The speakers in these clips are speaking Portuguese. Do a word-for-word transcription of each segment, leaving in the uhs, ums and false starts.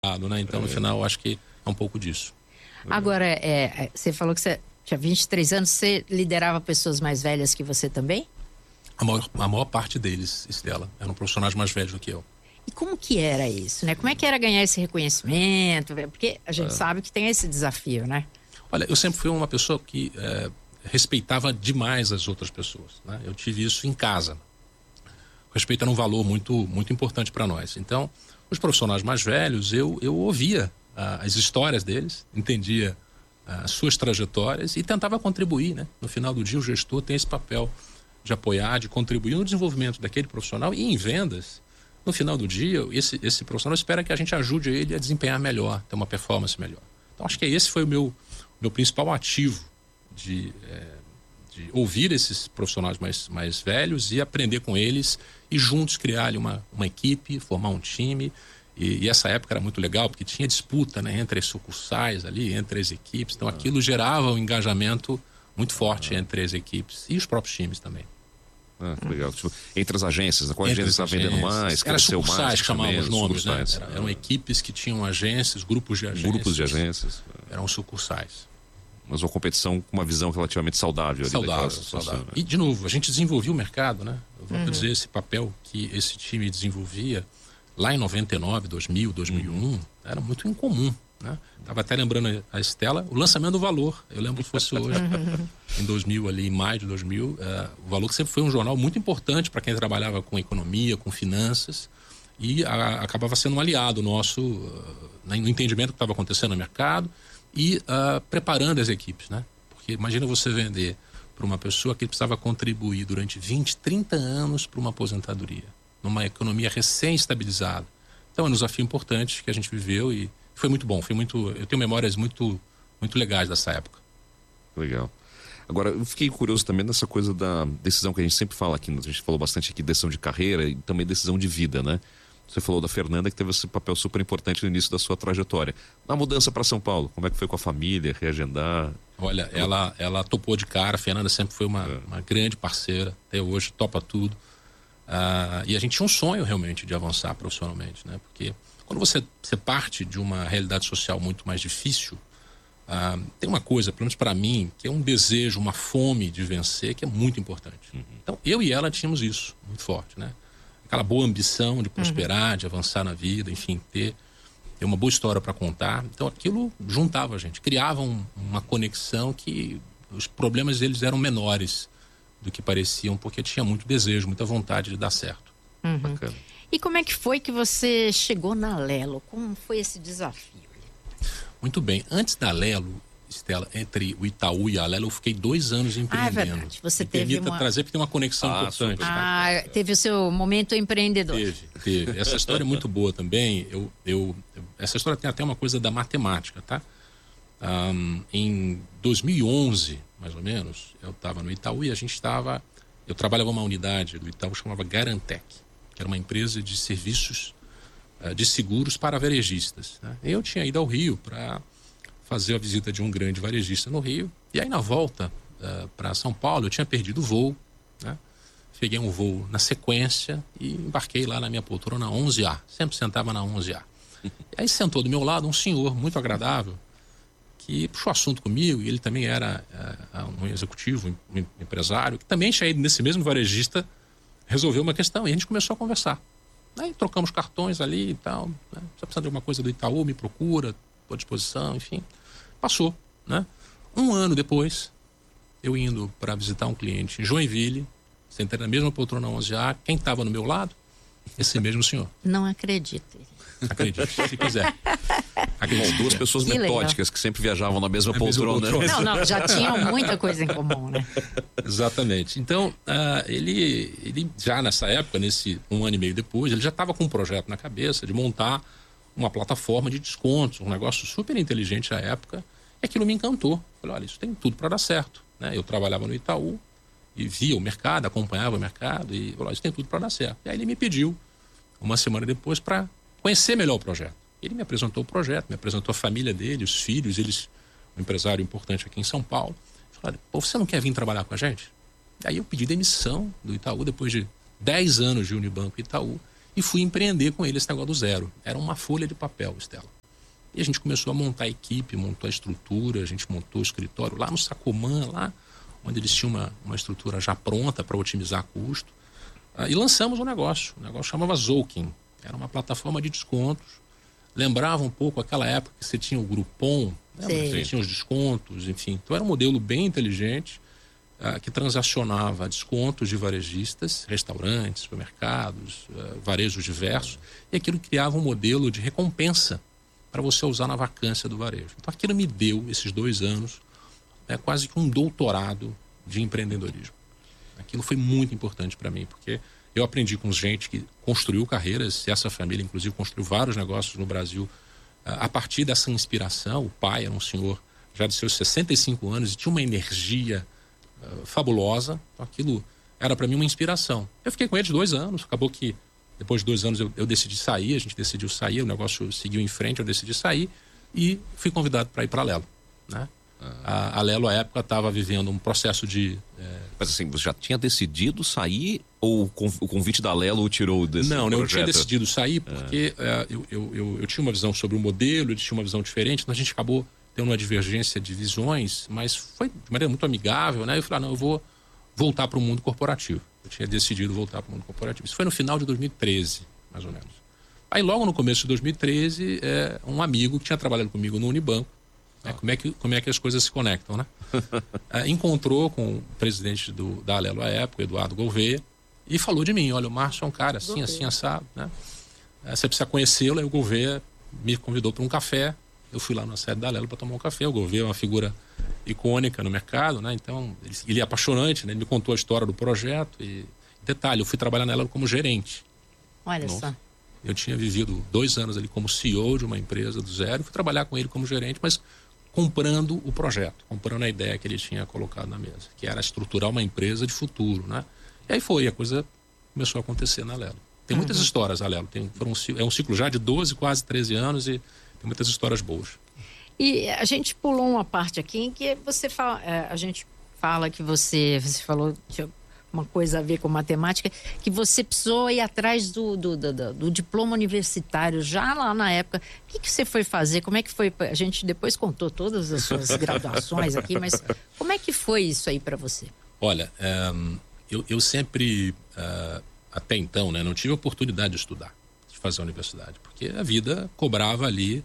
né? Então, no final, eu acho que é um pouco disso. Agora, é, você falou que você tinha vinte e três anos, você liderava pessoas mais velhas que você também? A maior, a maior parte deles, Estela, eram profissionais mais velhos do que eu. E como que era isso, né? Como é que era ganhar esse reconhecimento? Porque a gente é. sabe que tem esse desafio, né? Olha, eu sempre fui uma pessoa que é, respeitava demais as outras pessoas, né? Eu tive isso em casa. O respeito era um valor muito, muito importante para nós. Então, os profissionais mais velhos, eu, eu ouvia ah, as histórias deles, entendia ah, as suas trajetórias e tentava contribuir, né? No final do dia, o gestor tem esse papel de apoiar, de contribuir no desenvolvimento daquele profissional e em vendas. No final do dia, esse, esse profissional espera que a gente ajude ele a desempenhar melhor, ter uma performance melhor. Então, acho que esse foi o meu, meu principal ativo de, é, de ouvir esses profissionais mais, mais velhos e aprender com eles e juntos criar ali uma, uma equipe, formar um time. E, e essa época era muito legal, porque tinha disputa, né, entre as sucursais ali, entre as equipes. Então, aquilo gerava um engajamento muito forte entre as equipes e os próprios times também. Ah, que legal. Tipo, entre as agências, qual agência está vendendo mais, era cresceu sucursais mais, que chamavam os nomes, né? Era, ah. Eram equipes que tinham agências, grupos de agências. Grupos de agências. Eram sucursais. Mas uma competição com uma visão relativamente saudável. Saudável, ali saudável. E, de novo, a gente desenvolvia o mercado, né? Eu vou uhum. dizer, esse papel que esse time desenvolvia lá em noventa e nove, dois mil, dois mil e um, uhum. era muito incomum, né? Tava até lembrando a Estela, o lançamento do Valor. Eu lembro que fosse hoje, em dois mil, ali em maio de dois mil. Uh, o Valor que sempre foi um jornal muito importante para quem trabalhava com economia, com finanças. E a, acabava sendo um aliado nosso uh, no entendimento do que estava acontecendo no mercado e uh, preparando as equipes, né? Porque imagina você vender para uma pessoa que precisava contribuir durante vinte, trinta anos para uma aposentadoria, numa economia recém-estabilizada. Então é um desafio importante que a gente viveu e foi muito bom, foi muito, eu tenho memórias muito, muito legais dessa época. Legal. Agora, eu fiquei curioso também dessa coisa da decisão que a gente sempre fala aqui, a gente falou bastante aqui, decisão de carreira e também decisão de vida, né? Você falou da Fernanda, que teve esse papel super importante no início da sua trajetória. Na mudança para São Paulo, como é que foi com a família, reagendar? Olha, ela, ela topou de cara, a Fernanda sempre foi uma, é. uma grande parceira, até hoje topa tudo. Uh, e a gente tinha um sonho realmente de avançar profissionalmente, né? Porque quando você, você parte de uma realidade social muito mais difícil, uh, tem uma coisa, pelo menos para mim, que é um desejo, uma fome de vencer, que é muito importante. Uhum. Então, eu e ela tínhamos isso, muito forte, né? Aquela boa ambição de prosperar, uhum. de avançar na vida, enfim, ter, ter uma boa história para contar. Então, aquilo juntava a gente, criava um, uma conexão que os problemas deles eram menores do que pareciam, porque tinha muito desejo, muita vontade de dar certo. Uhum. Bacana. E como é que foi que você chegou na Alelo? Como foi esse desafio? Muito bem. Antes da Alelo, Estela, entre o Itaú e a Alelo, eu fiquei dois anos empreendendo. Ah, é verdade. Você Me teve uma... trazer, porque tem uma conexão ah, importante. Ah, teve o seu momento empreendedor. Teve, teve. Essa história é muito boa também. Eu, eu, essa história tem até uma coisa da matemática, tá? Um, em dois mil e onze, mais ou menos, eu estava no Itaú e a gente estava... Eu trabalhava numa unidade do Itaú, chamava Garantec, que era uma empresa de serviços uh, de seguros para varejistas, né? Eu tinha ido ao Rio para fazer a visita de um grande varejista no Rio. E aí, na volta uh, para São Paulo, eu tinha perdido o voo, né? Peguei um voo na sequência e embarquei lá na minha poltrona onze A. Sempre sentava na onze A. E aí sentou do meu lado um senhor muito agradável, que puxou assunto comigo, e ele também era uh, um executivo, um empresário, que também tinha ido nesse mesmo varejista resolver uma questão, e a gente começou a conversar. Aí trocamos cartões ali e tal, né? Se precisar de alguma coisa do Itaú, me procura, estou à disposição, enfim. Passou, né? Um ano depois, eu indo para visitar um cliente em Joinville, sentei na mesma poltrona onze A, quem estava no meu lado? Esse mesmo senhor. Não acredito. Acredite, se quiser. Acredite. Bom, duas pessoas que metódicas legal. Que sempre viajavam na mesma, poltrona, mesma poltrona. Não, não, já tinham muita coisa em comum, né? Exatamente. Então, uh, ele, ele já nessa época, nesse um ano e meio depois, ele já estava com um projeto na cabeça de montar uma plataforma de descontos, um negócio super inteligente à época, e aquilo me encantou. Falei, olha, isso tem tudo para dar certo, né? Eu trabalhava no Itaú e via o mercado, acompanhava o mercado e falei, isso tem tudo para dar certo. E aí ele me pediu, uma semana depois, para conhecer melhor o projeto. Ele me apresentou o projeto, me apresentou a família dele, os filhos, eles, um empresário importante aqui em São Paulo. Falei, pô, você não quer vir trabalhar com a gente? Aí eu pedi demissão do Itaú, depois de dez anos de Unibanco e Itaú, e fui empreender com ele esse negócio do zero. Era uma folha de papel, Estela. E a gente começou a montar a equipe, montou a estrutura, a gente montou o escritório lá no Sacomã, lá onde eles tinham uma, uma estrutura já pronta para otimizar custo. Ah, e lançamos um negócio. O negócio chamava Zoukin. Era uma plataforma de descontos. Lembrava um pouco aquela época que você tinha o Groupon, né? Você tinha os descontos, enfim. Então era um modelo bem inteligente, ah, que transacionava descontos de varejistas, restaurantes, supermercados, ah, varejos diversos, e aquilo criava um modelo de recompensa para você usar na vacância do varejo. Então aquilo me deu, esses dois anos, é, quase que um doutorado de empreendedorismo. Aquilo foi muito importante para mim, porque eu aprendi com gente que construiu carreiras, e essa família inclusive construiu vários negócios no Brasil a partir dessa inspiração. O pai era um senhor já de seus sessenta e cinco anos e tinha uma energia uh, fabulosa. Então aquilo era para mim uma inspiração. Eu fiquei com eles dois anos, acabou que depois de dois anos eu, eu decidi sair, a gente decidiu sair, o negócio seguiu em frente, eu decidi sair e fui convidado para ir para a Lelo, né? A, a Lelo, à época, estava vivendo um processo de... É... Mas assim, você já tinha decidido sair ou o convite da Lelo o tirou desse não, projeto? Não, eu tinha decidido sair porque é. É, eu, eu, eu, eu tinha uma visão sobre o modelo, eles tinham uma visão diferente, então a gente acabou tendo uma divergência de visões, mas foi de maneira muito amigável, né? Eu falei, ah, não, eu vou voltar para o mundo corporativo. Eu tinha decidido voltar para o mundo corporativo. Isso foi no final de dois mil e treze, mais ou menos. Aí logo no começo de dois mil e treze, é, um amigo que tinha trabalhado comigo no Unibanco, É, como, é que, como é que as coisas se conectam, né? é, encontrou com o presidente do, da Alelo à época, Eduardo Gouveia, e falou de mim. Olha, o Márcio é um cara assim, assim, assado, né? É, você precisa conhecê-lo. Aí o Gouveia me convidou para um café. Eu fui lá na sede da Alelo para tomar um café. O Gouveia é uma figura icônica no mercado, né? Então, ele, ele é apaixonante, né? Ele me contou a história do projeto. E, detalhe, eu fui trabalhar na Alelo como gerente. Olha Nossa. só. Eu tinha vivido dois anos ali como C E O de uma empresa do zero. Fui trabalhar com ele como gerente, mas comprando o projeto, comprando a ideia que ele tinha colocado na mesa, que era estruturar uma empresa de futuro, né? E aí foi, a coisa começou a acontecer na Lelo. Tem muitas uhum. histórias, a Lelo. Tem, foram, é um ciclo já de doze, quase treze anos e tem muitas histórias boas. E a gente pulou uma parte aqui em que você fala, a gente fala que você, você falou de uma coisa a ver com matemática, que você precisou ir atrás do, do, do, do, do diploma universitário já lá na época. O que, que você foi fazer? Como é que foi? A gente depois contou todas as suas graduações aqui, mas como é que foi isso aí para você? Olha, um, eu, eu sempre, uh, até então, né, não tive a oportunidade de estudar, de fazer a universidade, porque a vida cobrava ali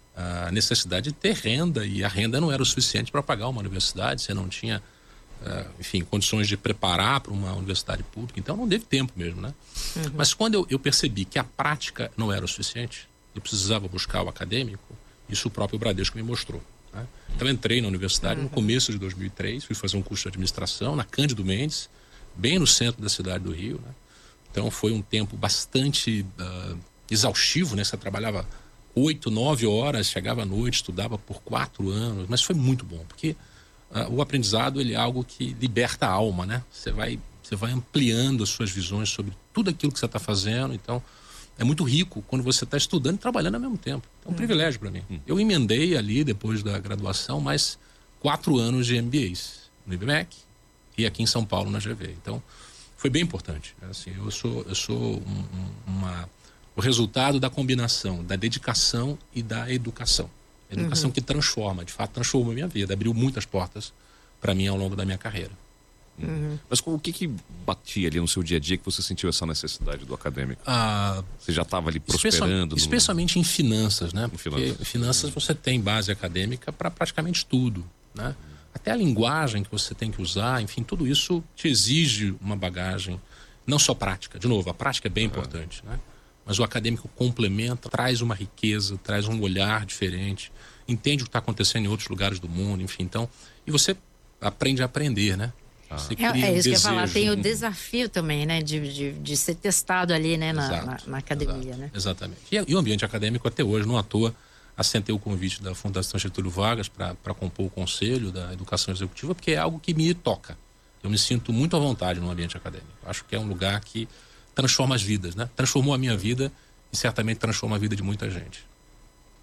a necessidade de ter renda, e a renda não era o suficiente para pagar uma universidade, você não tinha... Uh, enfim, condições de preparar para uma universidade pública, então não teve tempo mesmo, né? Uhum. Mas quando eu, eu percebi que a prática não era o suficiente, eu precisava buscar o acadêmico, isso o próprio Bradesco me mostrou, né? Então eu entrei na universidade uhum. no começo de dois mil e três, fui fazer um curso de administração na Cândido Mendes, bem no centro da cidade do Rio, né? Então foi um tempo bastante uh, exaustivo, né? Você trabalhava oito, nove horas, chegava à noite, estudava por quatro anos, mas foi muito bom, porque Uh, o aprendizado, ele é algo que liberta a alma, né? Você vai, você vai ampliando as suas visões sobre tudo aquilo que você está fazendo. Então, é muito rico quando você está estudando e trabalhando ao mesmo tempo. É um hum. privilégio para mim. Hum. Eu emendei ali, depois da graduação, mais quatro anos de M B As no I B M E C e aqui em São Paulo, na G V. Então, foi bem importante. Assim, eu sou, eu sou um, um, uma, o resultado da combinação da dedicação e da educação. Educação uhum. que transforma, de fato transformou a minha vida, abriu muitas portas para mim ao longo da minha carreira. Uhum. Mas o que que batia ali no seu dia a dia que você sentiu essa necessidade do acadêmico? Ah, você já estava ali prosperando? Especialmente no... em finanças, né? Em Porque finanças. em finanças você tem base acadêmica para praticamente tudo, né? Uhum. Até a linguagem que você tem que usar, enfim, tudo isso te exige uma bagagem, não só prática. De novo, a prática é bem uhum. importante, né? Mas o acadêmico complementa, traz uma riqueza, traz um olhar diferente, entende o que está acontecendo em outros lugares do mundo, enfim. Então, e você aprende a aprender, né? Ah. É, é isso um que eu ia falar, tem o desafio também, né? De, de, de ser testado ali, né? Na, exato, na, na academia, exato, né? Exatamente. E, e o ambiente acadêmico até hoje, não à toa, assentei o convite da Fundação Getúlio Vargas para compor o Conselho da Educação Executiva, porque é algo que me toca. Eu me sinto muito à vontade no ambiente acadêmico. Acho que é um lugar que transforma as vidas, né? Transformou a minha vida e certamente transforma a vida de muita gente.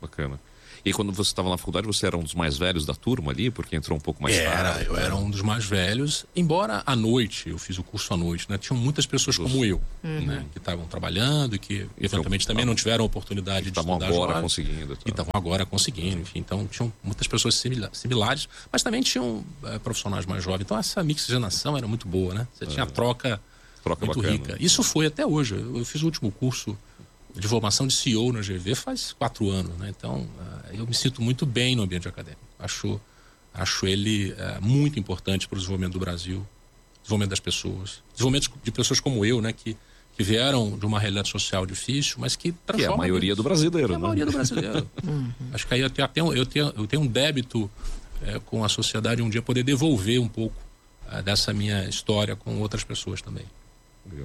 Bacana. E aí, quando você estava na faculdade, você era um dos mais velhos da turma ali, porque entrou um pouco mais Era, tarde? eu era um dos mais velhos, embora à noite, eu fiz o curso à noite, né? Tinham muitas pessoas como eu, Uhum. né? Que estavam trabalhando e que eventualmente também não tiveram a oportunidade de Estavam estudar agora jovem, conseguindo. e estavam agora conseguindo, enfim. Então, tinham muitas pessoas simila- similares, mas também tinham é, profissionais mais jovens. Então, essa mixigenação era muito boa, né? Você tinha a troca, Troca muito bacana. rica. Isso foi até hoje. Eu, eu fiz o último curso de formação de C E O na G V faz quatro anos, né? Então, uh, eu me sinto muito bem no ambiente acadêmico. Acho, acho ele uh, muito importante para o desenvolvimento do Brasil, desenvolvimento das pessoas, desenvolvimento de pessoas como eu, né? Que, que vieram de uma realidade social difícil, mas que transformam... Que é a maioria do brasileiro, que é né? a maioria do brasileiro. Acho que aí eu tenho, até um- eu tenho, eu tenho um débito uh, com a sociedade um dia poder devolver um pouco uh, dessa minha história com outras pessoas também. Legal.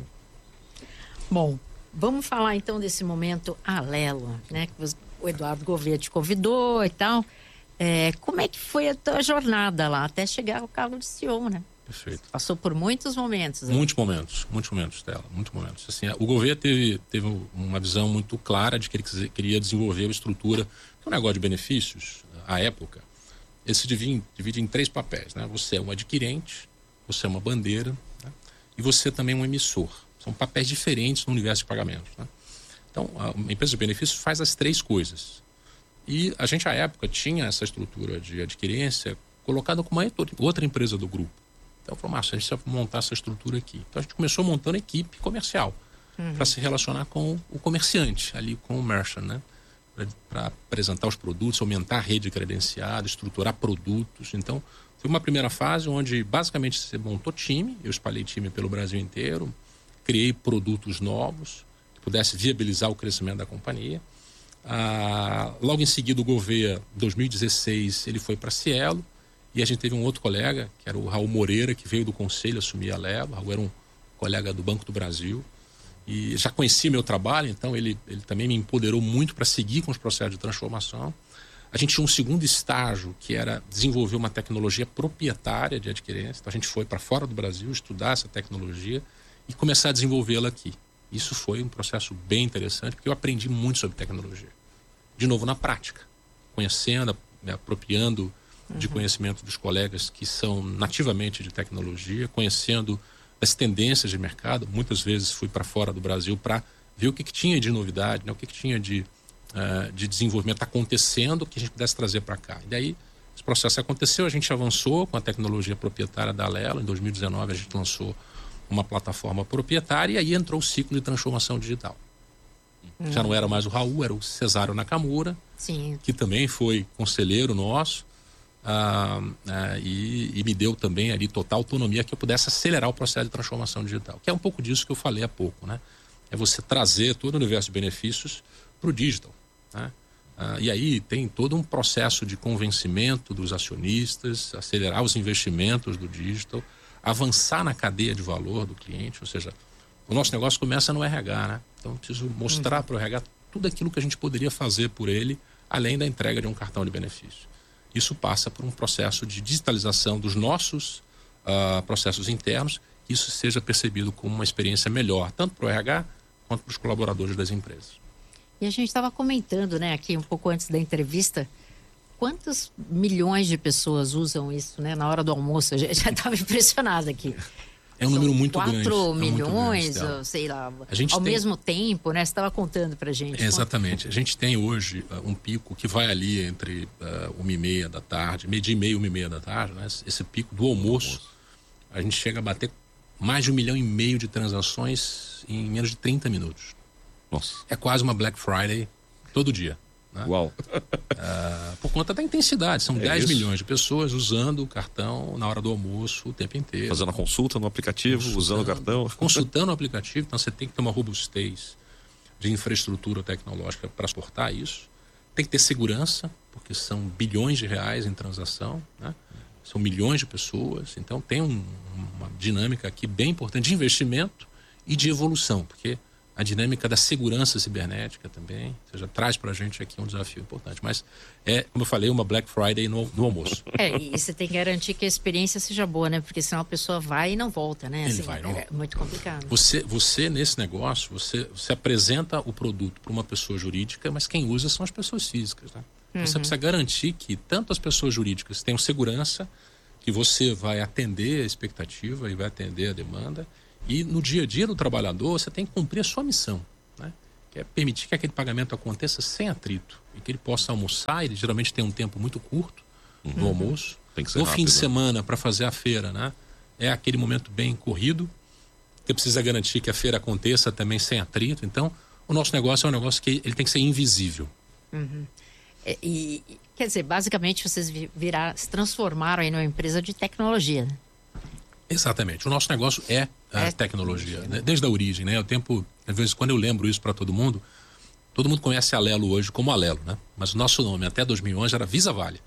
Bom, vamos falar então desse momento Alelo, né? Que você- o Eduardo Gouveia te convidou e tal. É, como é que foi a tua jornada lá até chegar ao cargo de C E O, né? Perfeito. Passou por muitos momentos. né? Muitos momentos, muitos momentos, Stella, muitos momentos. Assim, o Gouveia teve, teve uma visão muito clara de que ele quis- queria desenvolver uma estrutura, que é um negócio de benefícios, à época, ele se divide, em- divide em três papéis, né? Você é um adquirente, você é uma bandeira, né? E você também é um emissor. São papéis diferentes no universo de pagamentos, né? Então, a uma empresa de benefícios faz as três coisas. E a gente, à época, tinha essa estrutura de adquirência colocada com uma outra empresa do grupo. Então, falou, Márcio, a gente precisa montar essa estrutura aqui. Então, a gente começou montando equipe comercial para se relacionar com o comerciante, ali com o merchant, né? Para apresentar os produtos, aumentar a rede credenciada, estruturar produtos. Então, foi uma primeira fase onde, basicamente, você montou time. Eu espalhei time pelo Brasil inteiro. Criei produtos novos que pudesse viabilizar o crescimento da companhia. Ah, logo em seguida, o Gouveia, em dois mil e dezesseis, ele foi para Cielo. E a gente teve um outro colega, que era o Raul Moreira, que veio do conselho assumir a Alelo. O Raul era um colega do Banco do Brasil. E já conhecia meu trabalho, então ele, ele também me empoderou muito para seguir com os processos de transformação. A gente tinha um segundo estágio, que era desenvolver uma tecnologia proprietária de adquirência. Então a gente foi para fora do Brasil estudar essa tecnologia e começar a desenvolvê-la aqui. Isso foi um processo bem interessante, porque eu aprendi muito sobre tecnologia. De novo, na prática, conhecendo, me apropriando de conhecimento dos colegas que são nativamente de tecnologia, conhecendo as tendências de mercado. Muitas vezes fui para fora do Brasil para ver o que, que tinha de novidade, né? O que, que tinha de, uh, de desenvolvimento acontecendo que a gente pudesse trazer para cá. E daí, esse processo aconteceu, a gente avançou com a tecnologia proprietária da Alelo. Em dois mil e dezenove, a gente lançou uma plataforma proprietária e aí entrou o ciclo de transformação digital. Hum. Já não era mais o Raul, era o Cesário Nakamura, Sim. que também foi conselheiro nosso. Ah, ah, e, e me deu também ali total autonomia que eu pudesse acelerar o processo de transformação digital, que é um pouco disso que eu falei há pouco, né? É você trazer todo o universo de benefícios para o digital, né? Ah, e aí tem todo um processo de convencimento dos acionistas, acelerar os investimentos do digital, avançar na cadeia de valor do cliente, ou seja, o nosso negócio começa no R H, né? Então eu preciso mostrar para o R H tudo aquilo que a gente poderia fazer por ele, além da entrega de um cartão de benefício. Isso passa por um processo de digitalização dos nossos uh, processos internos, que isso seja percebido como uma experiência melhor, tanto para o R H quanto para os colaboradores das empresas. E a gente estava comentando, né, aqui um pouco antes da entrevista, quantos milhões de pessoas usam isso, né, na hora do almoço? A gente já estava impressionado aqui. É um São número muito grande. quatro É muito milhões, grande, ou, sei lá, a gente ao tem... mesmo tempo, né? Você estava contando pra gente. É, exatamente. A gente tem hoje uh, um pico que vai ali entre uh, uma e meia da tarde, meio dia e meia, uma e meia da tarde, né? Esse pico do almoço, a gente chega a bater mais de um milhão e meio de transações em menos de trinta minutos. Nossa. É quase uma Black Friday todo dia. Né? Uau. Uh, por conta da intensidade. São é dez isso. milhões de pessoas usando o cartão na hora do almoço o tempo inteiro. Fazendo a consulta no aplicativo, usando o cartão. Consultando o aplicativo. Então você tem que ter uma robustez de infraestrutura tecnológica para suportar isso. Tem que ter segurança, porque são bilhões de reais em transação, né? São milhões de pessoas. Então tem um, uma dinâmica aqui bem importante de investimento e de evolução, porque a dinâmica da segurança cibernética também. Ou seja, traz para a gente aqui um desafio importante. Mas é, como eu falei, uma Black Friday no, no almoço. É, e você tem que garantir que a experiência seja boa, né? Porque senão a pessoa vai e não volta, né? Ele Assim, vai, não é volta. muito complicado. Você, você, nesse negócio, você, você apresenta o produto para uma pessoa jurídica, mas quem usa são as pessoas físicas, né? Uhum. Você precisa garantir que tanto as pessoas jurídicas tenham segurança, que você vai atender a expectativa e vai atender a demanda. E no dia a dia do trabalhador, você tem que cumprir a sua missão, né? Que é permitir que aquele pagamento aconteça sem atrito e que ele possa almoçar. Ele geralmente tem um tempo muito curto uhum. no almoço. Tem que ser no rápido, fim de né? semana, para fazer a feira, né? É aquele momento bem corrido. Você precisa garantir que a feira aconteça também sem atrito. Então, o nosso negócio é um negócio que ele tem que ser invisível. Uhum. E, e, quer dizer, basicamente vocês virar, se transformaram aí numa empresa de tecnologia, né? Exatamente. O nosso negócio é a é tecnologia, né? Desde a origem, né? O tempo, às vezes, quando eu lembro isso para todo mundo, todo mundo conhece a Alelo hoje como Alelo, né? Mas o nosso nome até dois mil e onze era Visa Vale.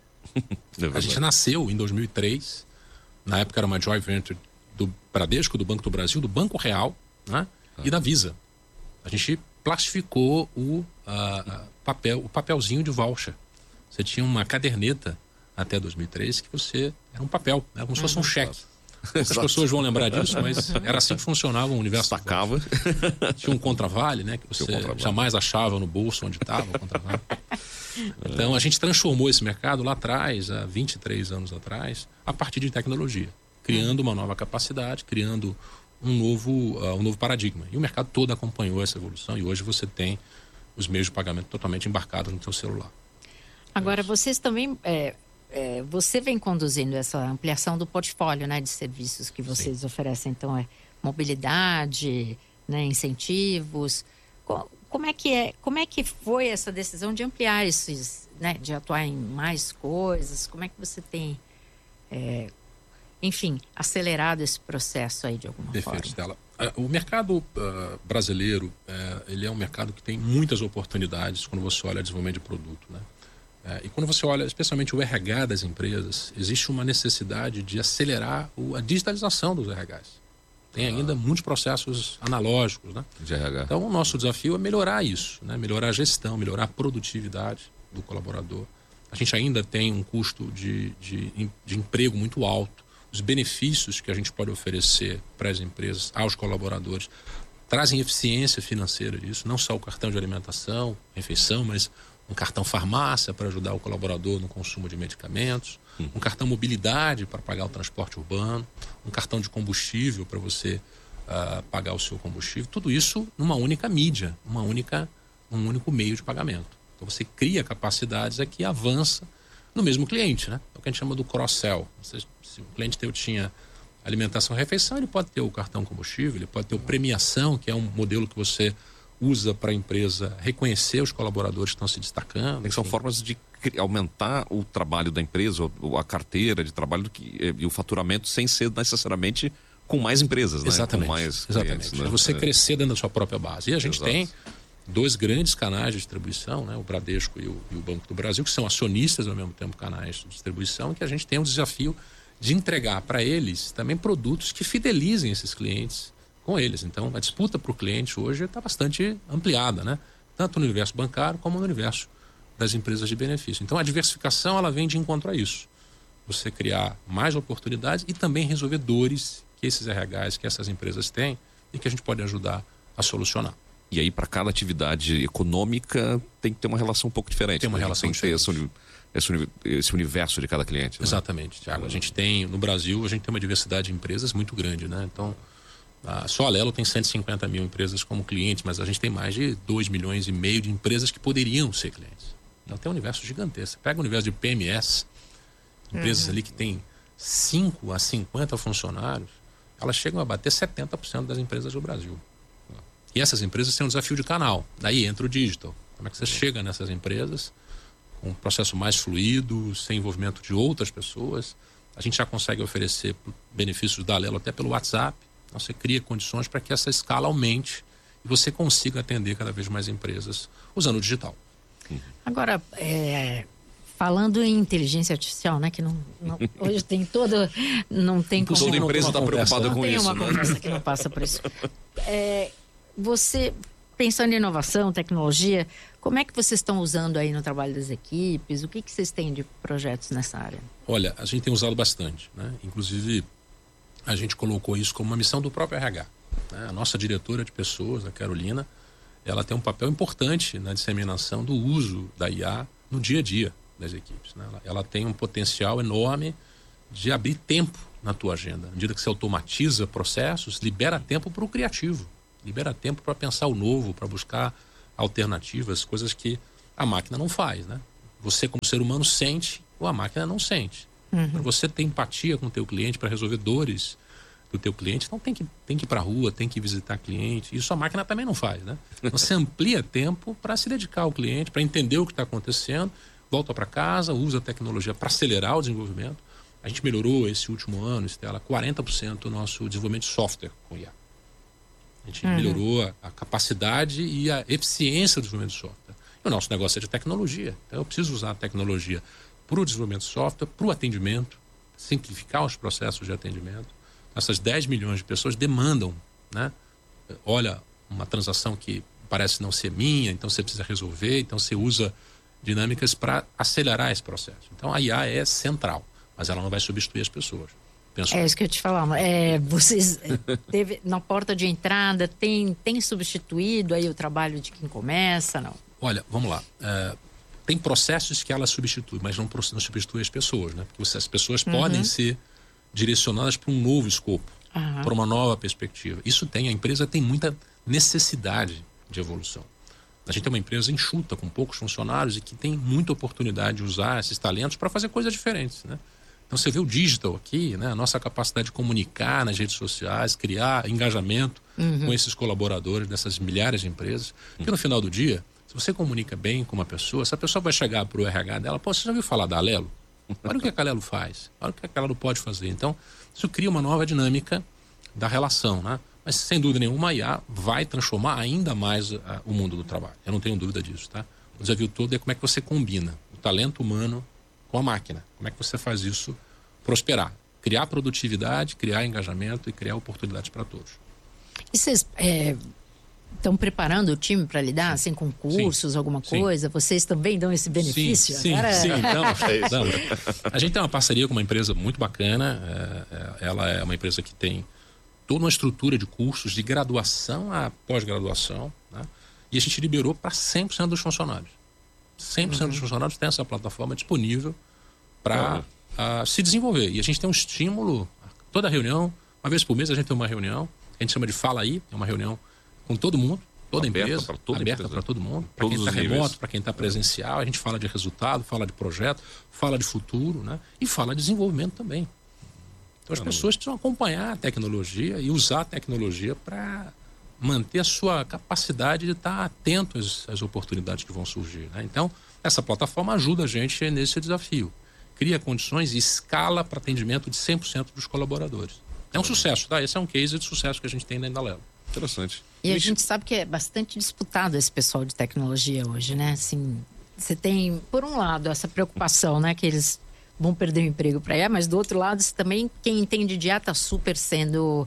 É a gente nasceu em dois mil e três, na época era uma joint venture do Bradesco, do Banco do Brasil, do Banco Real, né? Ah. E da Visa. A gente plastificou o, a, a papel, o papelzinho de voucher. Você tinha uma caderneta até dois mil e três que você era um papel, né? Como se fosse um cheque. As pessoas vão lembrar disso, mas era assim que funcionava o universo. Sacava. Tinha um contravale, né? Que você jamais achava no bolso onde estava o contravale. Então, a gente transformou esse mercado lá atrás, há vinte e três anos atrás, a partir de tecnologia. Criando uma nova capacidade, criando um novo, uh, um novo paradigma. E o mercado todo acompanhou essa evolução e hoje você tem os meios de pagamento totalmente embarcados no seu celular. Agora, vocês também... É... É, você vem conduzindo essa ampliação do portfólio, né, de serviços que vocês Sim. oferecem. Então, é mobilidade, né, incentivos. Co- como é que é, como é que foi essa decisão de ampliar esses, né, de atuar em mais coisas? Como é que você tem, é, enfim, acelerado esse processo aí de alguma Perfeito, forma? Stella. O mercado uh, brasileiro, uh, ele é um mercado que tem muitas oportunidades quando você olha desenvolvimento de produto, né? É, e quando você olha, especialmente o R H das empresas, existe uma necessidade de acelerar o, a digitalização dos R Hs. Tem ainda ah. muitos processos analógicos, né? De R H. Então, o nosso desafio é melhorar isso, né? Melhorar a gestão, melhorar a produtividade do colaborador. A gente ainda tem um custo de, de, de emprego muito alto. Os benefícios que a gente pode oferecer para as empresas, aos colaboradores, trazem eficiência financeira disso, não só o cartão de alimentação, refeição, mas um cartão farmácia para ajudar o colaborador no consumo de medicamentos, uhum. um cartão mobilidade para pagar o transporte urbano, um cartão de combustível para você uh, pagar o seu combustível. Tudo isso numa única mídia, uma única, um único meio de pagamento. Então você cria capacidades aqui e avança no mesmo cliente, né? É o que a gente chama do cross-sell. Se, se o cliente teu tinha alimentação e refeição, ele pode ter o cartão combustível, ele pode ter o premiação, que é um modelo que você usa para a empresa reconhecer os colaboradores que estão se destacando. Que são formas de aumentar o trabalho da empresa, ou a carteira de trabalho do que, e o faturamento sem ser necessariamente com mais empresas, né? Exatamente. Com mais Exatamente. clientes, né? É você crescer dentro da sua própria base. E a gente Exato. tem dois grandes canais de distribuição, né? O Bradesco e o, e o Banco do Brasil, que são acionistas ao mesmo tempo canais de distribuição, que a gente tem um desafio de entregar para eles também produtos que fidelizem esses clientes com eles. Então, a disputa para o cliente hoje está bastante ampliada, né? Tanto no universo bancário como no universo das empresas de benefício. Então, a diversificação ela vem de encontro a isso. Você criar mais oportunidades e também resolver dores que esses R Hs, que essas empresas têm e que a gente pode ajudar a solucionar. E aí, para cada atividade econômica, tem que ter uma relação um pouco diferente. Tem uma né? relação tem que ter esse, esse, esse universo de cada cliente. Né? Exatamente, Thiago. A gente tem, no Brasil, a gente tem uma diversidade de empresas muito grande, né? Então, a, só a Alelo tem cento e cinquenta mil empresas como clientes, mas a gente tem mais de dois milhões e meio de empresas que poderiam ser clientes. Então, tem um universo gigantesco. Você pega o universo de P M S, empresas uhum. ali que tem cinco a cinquenta funcionários, elas chegam a bater setenta por cento das empresas do Brasil. E essas empresas têm um desafio de canal. Daí entra o digital. Como é que você chega nessas empresas com um processo mais fluido, sem envolvimento de outras pessoas? A gente já consegue oferecer benefícios da Alelo até pelo WhatsApp. Então você cria condições para que essa escala aumente e você consiga atender cada vez mais empresas usando o digital. Agora, é, falando em inteligência artificial, né, que não, não, hoje tem todo, não tem como... Toda empresa está preocupada com isso, não tem uma né? conversa que não passa por isso. É, você pensando em inovação, tecnologia, como é que vocês estão usando aí no trabalho das equipes? O que, que vocês têm de projetos nessa área? Olha, a gente tem usado bastante, né? Inclusive, a gente colocou isso como uma missão do próprio R H. Né? A nossa diretora de pessoas, a Carolina, ela tem um papel importante na disseminação do uso da I A no dia a dia das equipes. Né? Ela, ela tem um potencial enorme de abrir tempo na tua agenda. À medida que você automatiza processos, libera tempo para o criativo, libera tempo para pensar o novo, para buscar alternativas, coisas que a máquina não faz. Né? Você, como ser humano, sente, ou a máquina não sente. Uhum. Para você ter empatia com o teu cliente, para resolver dores do teu cliente, então tem que, tem que ir para a rua, tem que visitar cliente. Isso a máquina também não faz, né? Você amplia tempo para se dedicar ao cliente, para entender o que está acontecendo, volta para casa, usa a tecnologia para acelerar o desenvolvimento. A gente melhorou esse último ano, Estela, quarenta por cento do nosso desenvolvimento de software com I A. A gente uhum. melhorou a, a capacidade e a eficiência do desenvolvimento de software. E o nosso negócio é de tecnologia. Então eu preciso usar a tecnologia para o desenvolvimento de software, para o atendimento, simplificar os processos de atendimento. Essas dez milhões de pessoas demandam, né? Olha, uma transação que parece não ser minha, então você precisa resolver, então você usa dinâmicas para acelerar esse processo. Então a I A é central, mas ela não vai substituir as pessoas. Penso. É isso que eu te falava. É, vocês teve na porta de entrada tem tem substituído aí o trabalho de quem começa, não? Olha, vamos lá. É, tem processos que ela substitui, mas não, não substitui as pessoas, né? Porque as pessoas uhum. podem ser direcionadas para um novo escopo, uhum. para uma nova perspectiva. Isso tem, a empresa tem muita necessidade de evolução. A gente é uma empresa enxuta, com poucos funcionários e que tem muita oportunidade de usar esses talentos para fazer coisas diferentes, né? Então você vê o digital aqui, né? A nossa capacidade de comunicar nas redes sociais, criar engajamento uhum. com esses colaboradores dessas milhares de empresas. Porque no final do dia, se você comunica bem com uma pessoa, essa pessoa vai chegar para o R H dela, pô, você já ouviu falar da Alelo? Olha o que a Alelo faz, olha o que a Alelo pode fazer. Então, isso cria uma nova dinâmica da relação, né? Mas, sem dúvida nenhuma, a I A vai transformar ainda mais uh, o mundo do trabalho. Eu não tenho dúvida disso, tá? O desafio todo é como é que você combina o talento humano com a máquina. Como é que você faz isso prosperar? Criar produtividade, criar engajamento e criar oportunidades para todos. E vocês estão é, preparando o time para lidar, assim, com cursos, sim, alguma coisa? Sim. Vocês também dão esse benefício? Sim, Agora... sim, sim. Não, não. A gente tem uma parceria com uma empresa muito bacana. É, ela é uma empresa que tem toda uma estrutura de cursos de graduação a pós-graduação, né? E a gente liberou para cem por cento dos funcionários. cem por cento uhum. dos funcionários tem essa plataforma disponível para uhum. uh, se desenvolver. E a gente tem um estímulo, toda reunião, uma vez por mês a gente tem uma reunião, a gente chama de Fala Aí, é uma reunião com todo mundo, toda aberta empresa, pra toda aberta para todo mundo, para quem está remoto, para quem está presencial. A gente fala de resultado, fala de projeto, fala de futuro, né? E fala de desenvolvimento também. Então as pessoas precisam acompanhar a tecnologia e usar a tecnologia para manter a sua capacidade de estar atento às, às oportunidades que vão surgir, né? Então, essa plataforma ajuda a gente nesse desafio. Cria condições e escala para atendimento de cem por cento dos colaboradores. É um sucesso, tá? Esse é um case de sucesso que a gente tem dentro da Alelo. Interessante. E a gente sabe que é bastante disputado esse pessoal de tecnologia hoje, né? Assim, você tem, por um lado, essa preocupação, né? Que eles vão perder o emprego para I A, mas do outro lado, também quem entende de I A está super sendo...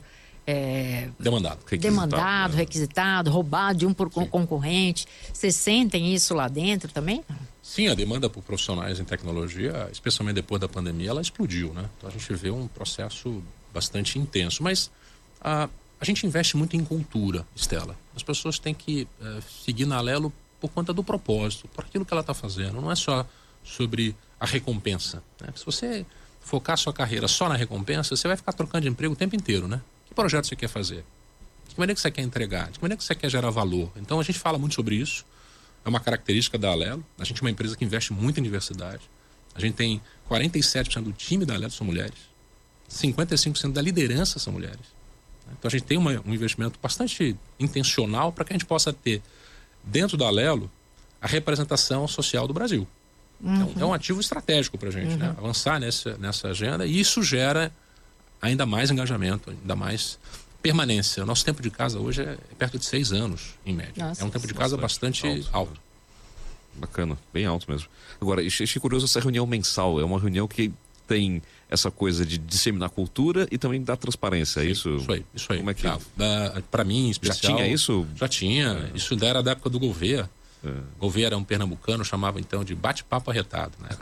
É, demandado, requisitado, demandado, requisitado, roubado de um por Sim. concorrente. Vocês sentem isso lá dentro também? Sim, a demanda por profissionais em tecnologia, especialmente depois da pandemia, ela explodiu, né? Então a gente vê um processo bastante intenso, mas a, a gente investe muito em cultura, Estela. As pessoas têm que é, seguir na Alelo por conta do propósito, por aquilo que ela está fazendo. Não é só sobre a recompensa, né? Se você focar sua carreira só na recompensa, você vai ficar trocando de emprego o tempo inteiro, né? Que projeto você quer fazer? De que maneira que você quer entregar? De que maneira que você quer gerar valor? Então a gente fala muito sobre isso. É uma característica da Alelo. A gente é uma empresa que investe muito em diversidade. A gente tem quarenta e sete por cento do time da Alelo são mulheres. cinquenta e cinco por cento da liderança são mulheres. Então a gente tem uma, um investimento bastante intencional para que a gente possa ter dentro da Alelo a representação social do Brasil. Uhum. Então, é um ativo estratégico para a gente, uhum. né? Avançar nessa, nessa agenda, e isso gera ainda mais engajamento, ainda mais permanência. O nosso tempo de casa hoje é perto de seis anos, em média. Nossa, é um tempo de casa bastante alto. alto. Bacana, bem alto mesmo. Agora, achei curioso essa reunião mensal. É uma reunião que tem essa coisa de disseminar cultura e também dar transparência, é isso? Isso aí, isso aí. Como é que... Ah, para mim, em especial... Já tinha isso? Já tinha. É. Isso era da época do Gouveia. É. Gouveia era um pernambucano, chamava então de bate-papo arretado, né?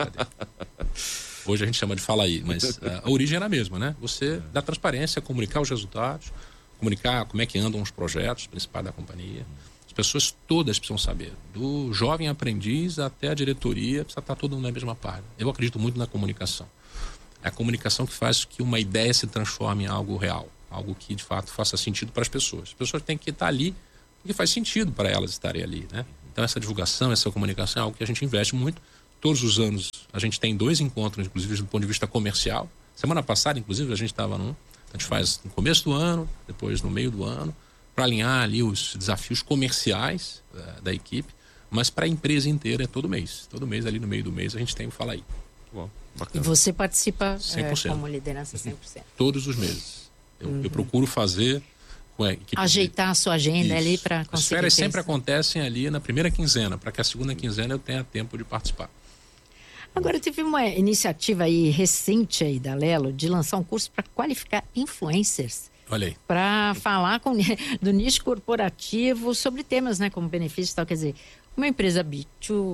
Hoje a gente chama de fala aí, mas a origem era a mesma, né? Você é. dar transparência, comunicar os resultados, comunicar como é que andam os projetos principais da companhia. As pessoas todas precisam saber, do jovem aprendiz até a diretoria, precisa estar todo mundo na mesma página. Eu acredito muito na comunicação. É a comunicação que faz que uma ideia se transforme em algo real, algo que de fato faça sentido para as pessoas. As pessoas têm que estar ali porque faz sentido para elas estarem ali, né? Então essa divulgação, essa comunicação é algo que a gente investe muito. Todos os anos a gente tem dois encontros, inclusive do ponto de vista comercial. Semana passada, inclusive, a gente estava num. A gente faz no começo do ano, depois no meio do ano, para alinhar ali os desafios comerciais da, da equipe, mas para a empresa inteira é todo mês. Todo mês, ali no meio do mês, a gente tem o Fala Aí. Bom, e você participa cem por cento. É, como liderança cem por cento? Todos os meses. Eu, uhum. eu procuro fazer... Com a equipe ajeitar de... a sua agenda Isso. ali para conseguir... As férias sempre acontecem ali na primeira quinzena, para que a segunda quinzena eu tenha tempo de participar. Agora, teve uma iniciativa aí recente aí da Lelo de lançar um curso para qualificar influencers. Olha aí. Para falar com, do nicho corporativo sobre temas, né, como benefícios e tal. Quer dizer, uma empresa B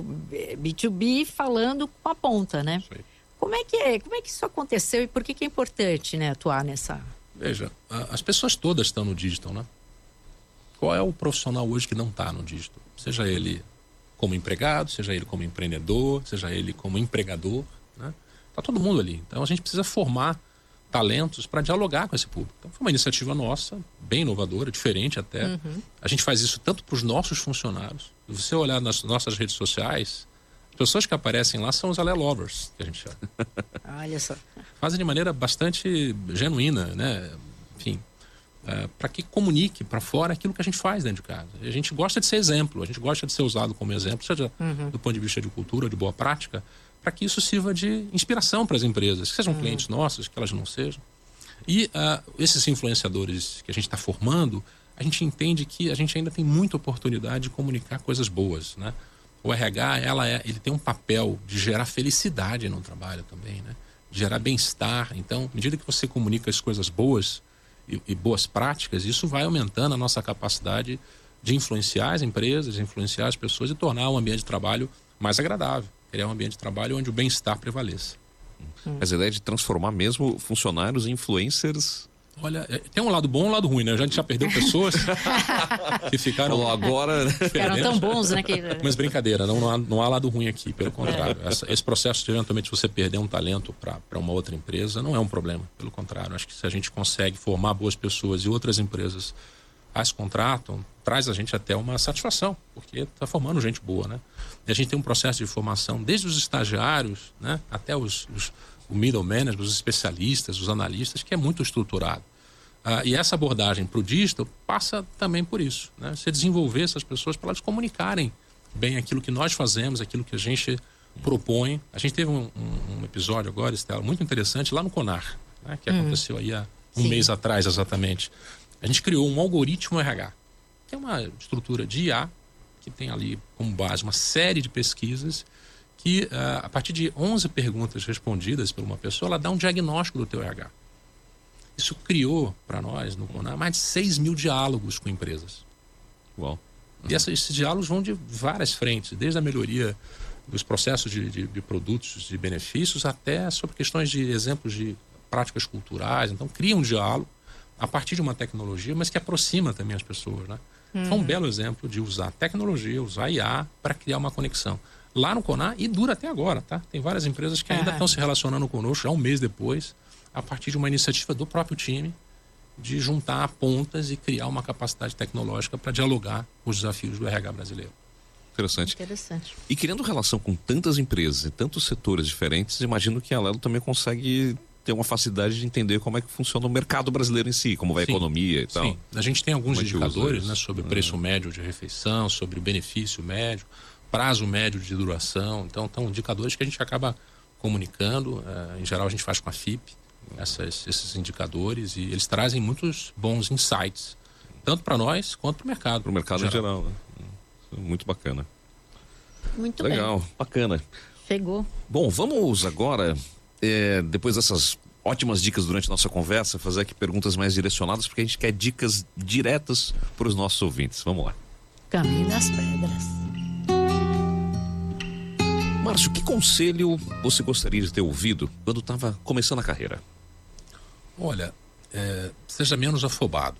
dois B falando com a ponta, né? Isso aí. Como é que é? Como é que isso aconteceu e por que, que é importante, né, atuar nessa... Veja, as pessoas todas estão no digital, né? Qual é o profissional hoje que não está no digital? Seja ele como empregado, seja ele como empreendedor, seja ele como empregador, né? Tá todo mundo ali. Então a gente precisa formar talentos para dialogar com esse público. Então foi uma iniciativa nossa, bem inovadora, diferente até. Uhum. A gente faz isso tanto para os nossos funcionários. Se você olhar nas nossas redes sociais, as pessoas que aparecem lá são os Ale Lovers, que a gente chama. Olha só. Fazem de maneira bastante genuína, né? Enfim, é, para que comunique para fora aquilo que a gente faz dentro de casa. A gente gosta de ser exemplo, a gente gosta de ser usado como exemplo, seja uhum. do ponto de vista de cultura, de boa prática, para que isso sirva de inspiração para as empresas, que sejam uhum. clientes nossos, que elas não sejam. E uh, esses influenciadores que a gente está formando, a gente entende que a gente ainda tem muita oportunidade de comunicar coisas boas, né? O R H, ela é, ele tem um papel de gerar felicidade no trabalho também, né? De gerar bem-estar. Então, à medida que você comunica as coisas boas e, e boas práticas, isso vai aumentando a nossa capacidade de influenciar as empresas, de influenciar as pessoas e tornar o ambiente de trabalho mais agradável. Criar um ambiente de trabalho onde o bem-estar prevaleça. Mas a ideia de transformar mesmo funcionários em influencers... Olha, tem um lado bom e um lado ruim, né? A gente já perdeu pessoas que ficaram... Falou agora... Ficaram tão bons, né? Que... Mas brincadeira, não, não, há, não há lado ruim aqui, pelo contrário. É. Essa, esse processo de, eventualmente, você perder um talento para uma outra empresa, não é um problema. Pelo contrário, acho que se a gente consegue formar boas pessoas e outras empresas as contratam, traz a gente até uma satisfação, porque está formando gente boa, né? E a gente tem um processo de formação, desde os estagiários, né? Até os... os o middle management, os especialistas, os analistas, que é muito estruturado. Ah, e essa abordagem para o digital passa também por isso, né? Você desenvolver essas pessoas para elas comunicarem bem aquilo que nós fazemos, aquilo que a gente propõe. A gente teve um, um, um episódio agora, Estela, muito interessante lá no CONAR, né? Que hum. aconteceu aí há um Sim. mês atrás exatamente. A gente criou um algoritmo R H, que é uma estrutura de I A, que tem ali como base uma série de pesquisas que, uh, a partir de onze perguntas respondidas por uma pessoa, ela dá um diagnóstico do teu R H. Isso criou, para nós, no CONAR, mais de seis mil diálogos com empresas. Uau. E essa, esses diálogos vão de várias frentes, desde a melhoria dos processos de, de, de produtos, de benefícios, até sobre questões de exemplos de práticas culturais. Então, cria um diálogo a partir de uma tecnologia, mas que aproxima também as pessoas, né? Hum. Foi um belo exemplo de usar tecnologia, usar I A para criar uma conexão. Lá no CONAR, e dura até agora, tá? Tem várias empresas que ainda estão se relacionando conosco, já um mês depois, a partir de uma iniciativa do próprio time, de juntar pontas e criar uma capacidade tecnológica para dialogar com os desafios do R H brasileiro. Interessante. Interessante. E criando relação com tantas empresas e tantos setores diferentes, imagino que a Lelo também consegue ter uma facilidade de entender como é que funciona o mercado brasileiro em si, como vai a sim, economia e tal. Sim, a gente tem alguns como indicadores, né, sobre o preço uhum. médio de refeição, sobre o benefício médio, prazo médio de duração. Então, são indicadores que a gente acaba comunicando. Uh, em geral, a gente faz com a F I P essas, esses indicadores e eles trazem muitos bons insights, tanto para nós quanto para o mercado. Para o mercado em geral, né? Muito bacana. Muito Legal, bem. Bacana. Chegou. Bom, vamos agora é, depois dessas ótimas dicas durante a nossa conversa, fazer aqui perguntas mais direcionadas, porque a gente quer dicas diretas para os nossos ouvintes. Vamos lá. Caminho das Pedras. Márcio, que conselho você gostaria de ter ouvido quando estava começando a carreira? Olha, é, seja menos afobado.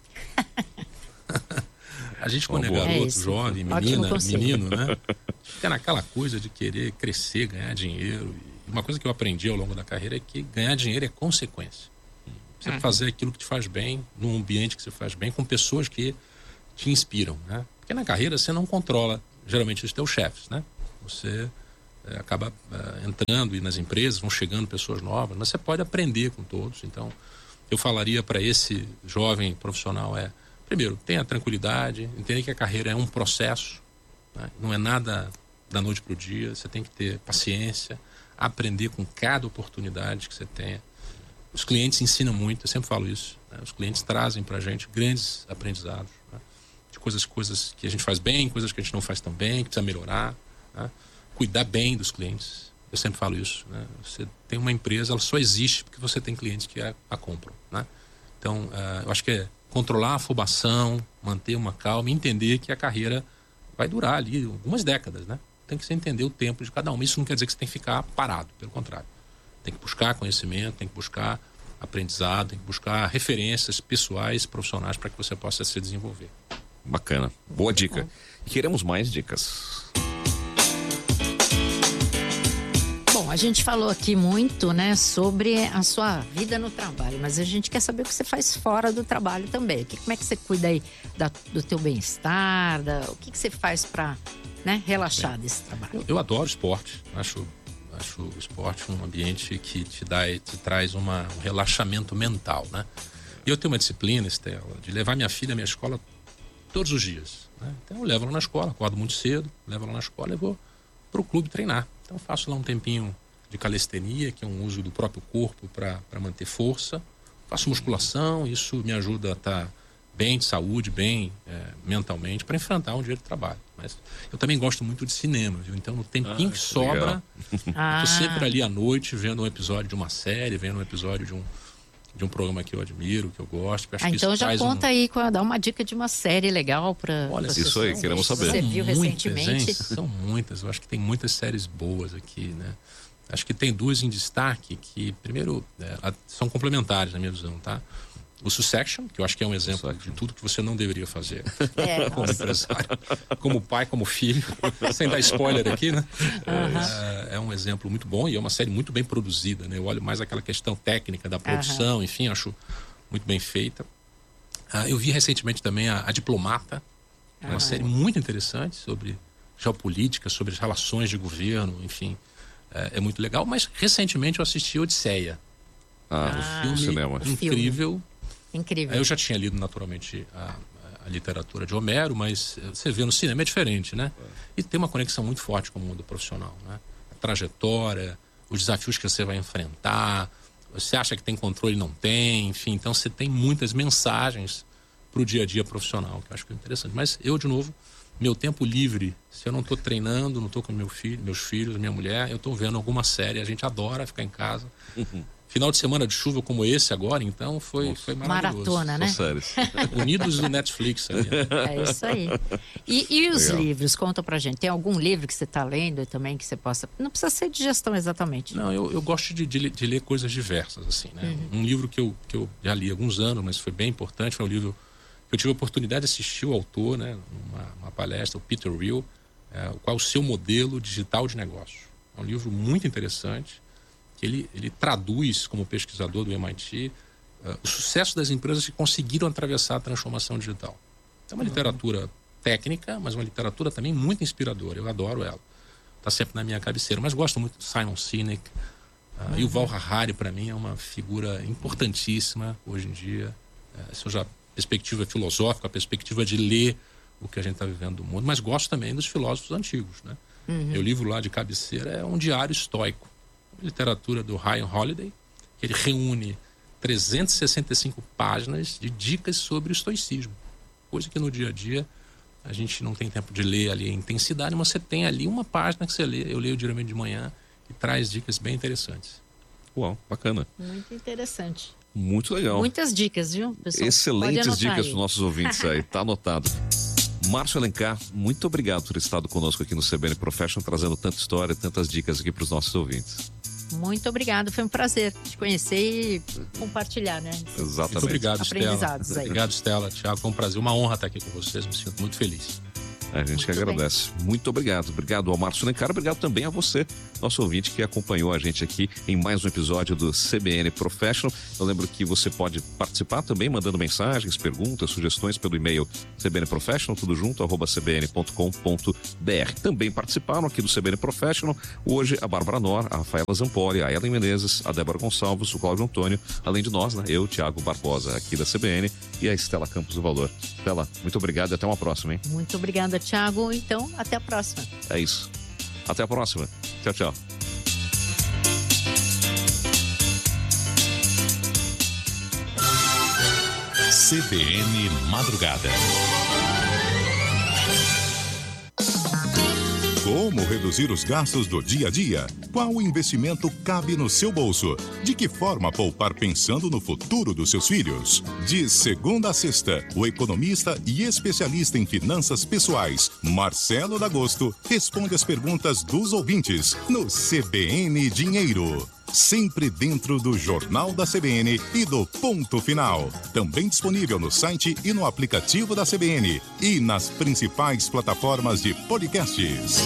A gente, quando é boa. garoto, É isso. jovem, Ótimo menina, conselho. menino, né? Fica naquela coisa de querer crescer, ganhar dinheiro. E uma coisa que eu aprendi ao longo da carreira é que ganhar dinheiro é consequência. Você Uhum. fazer aquilo que te faz bem, num ambiente que você faz bem, com pessoas que te inspiram, né? Porque na carreira você não controla, geralmente, os teus chefes, né? Você é, acaba é, entrando e nas empresas vão chegando pessoas novas, mas você pode aprender com todos. Então, eu falaria para esse jovem profissional é, primeiro, tenha tranquilidade, entenda que a carreira é um processo, né? Não é nada da noite para o dia, você tem que ter paciência, aprender com cada oportunidade que você tenha. Os clientes ensinam muito, eu sempre falo isso, né? Os clientes trazem para a gente grandes aprendizados, né? De coisas, coisas que a gente faz bem, coisas que a gente não faz tão bem, que precisa melhorar, né? Cuidar bem dos clientes, eu sempre falo isso, né? Você tem uma empresa, ela só existe porque você tem clientes que a, a compram, né? Então, uh, eu acho que é controlar a afobação, manter uma calma e entender que a carreira vai durar ali algumas décadas, né? Tem que você entender o tempo de cada um. Isso não quer dizer que você tem que ficar parado, pelo contrário. Tem que buscar conhecimento, tem que buscar aprendizado, tem que buscar referências pessoais, profissionais para que você possa se desenvolver. Bacana, boa dica. E queremos mais dicas. Bom, a gente falou aqui muito, né, sobre a sua vida no trabalho, mas a gente quer saber o que você faz fora do trabalho também. Que, como é que você cuida aí da, do teu bem-estar, da, o que, que você faz para, né, relaxar desse trabalho? Eu, eu adoro esporte, acho, acho o esporte um ambiente que te dá, te traz uma, um relaxamento mental, né? E eu tenho uma disciplina, Estela, de levar minha filha à minha escola todos os dias, né? Então eu levo ela na escola, acordo muito cedo, levo ela na escola e vou para o clube treinar. Então faço lá um tempinho de calistenia, que é um uso do próprio corpo para manter força. Faço musculação, isso me ajuda a estar bem de saúde, bem é, mentalmente, para enfrentar um dia de trabalho. Mas eu também gosto muito de cinema, viu? Então no tempinho Ah, que sobra, Ah. tô sempre ali à noite vendo um episódio de uma série, vendo um episódio de um, de um programa que eu admiro, que eu gosto. Que acho Ah, que então isso já traz conta um... aí, dá uma dica de uma série legal para Olha, isso aí, queremos saber. Você São viu muitas, recentemente? hein? São muitas, eu acho que tem muitas séries boas aqui, né? Acho que tem duas em destaque que, primeiro, é, são complementares na minha visão, tá? O Succession, que eu acho que é um exemplo de tudo que você não deveria fazer É, como nossa. empresário, como pai, como filho, sem dar spoiler aqui, né? Aham. É, é um exemplo muito bom e é uma série muito bem produzida, né? Eu olho mais aquela questão técnica da produção, enfim, acho muito bem feita. Ah, eu vi recentemente também a, a Diplomata, é uma Aham. série muito interessante sobre geopolítica, sobre as relações de governo, enfim, é, é muito legal. Mas recentemente eu assisti Odisseia, Ah, um no filme cinema. incrível. Incrível. Eu já tinha lido naturalmente a, a literatura de Homero, mas você vê no cinema é diferente, né? E tem uma conexão muito forte com o mundo profissional, né? A trajetória, os desafios que você vai enfrentar, você acha que tem controle, não tem, enfim. Então você tem muitas mensagens para o dia a dia profissional, que eu acho que é interessante. Mas eu, de novo, meu tempo livre, se eu não estou treinando, não estou com meu filho, meus filhos, minha mulher, eu estou vendo alguma série, a gente adora ficar em casa. Uhum. Final de semana de chuva como esse agora, então foi, foi maravilhoso. Maratona, né? São séries. Unidos do Netflix. Ali, né? É isso aí. E, e os Legal. livros? Conta pra gente. Tem algum livro que você está lendo também que você possa... Não precisa ser de gestão exatamente. Não, eu, eu gosto de, de, de ler coisas diversas, assim, né? Uhum. Um livro que eu, que eu já li há alguns anos, mas foi bem importante, foi um livro que eu tive a oportunidade de assistir o autor, né? Uma, uma palestra, o Peter Thiel, é, qual é o seu modelo digital de negócio. É um livro muito interessante, que ele, ele traduz, como pesquisador do M I T, uh, o sucesso das empresas que conseguiram atravessar a transformação digital. É uma literatura técnica, mas uma literatura também muito inspiradora. Eu adoro ela. Está sempre na minha cabeceira. Mas gosto muito de Simon Sinek. Uh, uhum. Yuval Harari, para mim, é uma figura importantíssima hoje em dia. Uh, seja perspectiva filosófica, a perspectiva de ler o que a gente está vivendo do mundo. Mas gosto também dos filósofos antigos, né? Uhum. Meu livro lá de cabeceira é um diário estoico. Literatura do Ryan Holiday, que ele reúne trezentas e sessenta e cinco páginas de dicas sobre o estoicismo, coisa que no dia a dia a gente não tem tempo de ler ali a intensidade, mas você tem ali uma página que você lê, eu leio diariamente de manhã, e traz dicas bem interessantes. Uau, bacana. Muito interessante. Muito legal. Muitas dicas, viu, pessoal? Excelentes dicas para os nossos ouvintes aí, tá anotado. Márcio Alencar, muito obrigado por ter estado conosco aqui no C B N Professional, trazendo tanta história, tantas dicas aqui para os nossos ouvintes. Muito obrigado, foi um prazer te conhecer e compartilhar, né? Exatamente. Muito obrigado, Estela. Aí. Obrigado, Estela. Tiago, foi um prazer, uma honra estar aqui com vocês, me sinto muito feliz. A gente Muito que agradece. bem. Muito obrigado. Obrigado ao Márcio Alencar, obrigado também a você, nosso ouvinte que acompanhou a gente aqui em mais um episódio do C B N Professional. Eu lembro que você pode participar também mandando mensagens, perguntas, sugestões pelo e-mail cbnprofessional, tudo junto, arroba cbn ponto com ponto br. Também participaram aqui do C B N Professional hoje a Bárbara Nor, a Rafaela Zampoli, a Ellen Menezes, a Débora Gonçalves, o Cláudio Antônio, além de nós, né? Eu, Tiago Barbosa, aqui da C B N, e a Estela Campos do Valor. Estela, muito obrigado e até uma próxima, hein? Muito obrigada, Tiago. Então, até a próxima. É isso. Até a próxima. Tchau, tchau. C B N Madrugada. Como reduzir os gastos do dia a dia? Qual investimento cabe no seu bolso? De que forma poupar pensando no futuro dos seus filhos? De segunda a sexta, o economista e especialista em finanças pessoais, Marcelo D'Agosto, responde as perguntas dos ouvintes no C B N Dinheiro. Sempre dentro do Jornal da C B N e do Ponto Final. Também disponível no site e no aplicativo da C B N e nas principais plataformas de podcasts.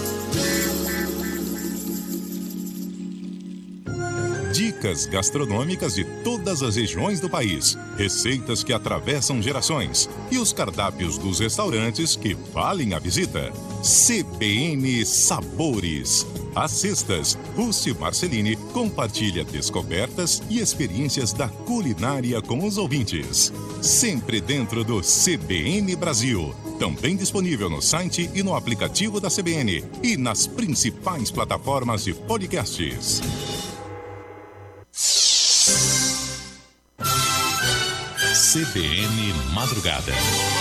Dicas gastronômicas de todas as regiões do país, receitas que atravessam gerações e os cardápios dos restaurantes que valem a visita. C B N Sabores. Às sextas, Ruth Marcelini compartilha descobertas e experiências da culinária com os ouvintes. Sempre dentro do C B N Brasil. Também disponível no site e no aplicativo da C B N e nas principais plataformas de podcasts. C B N Madrugada.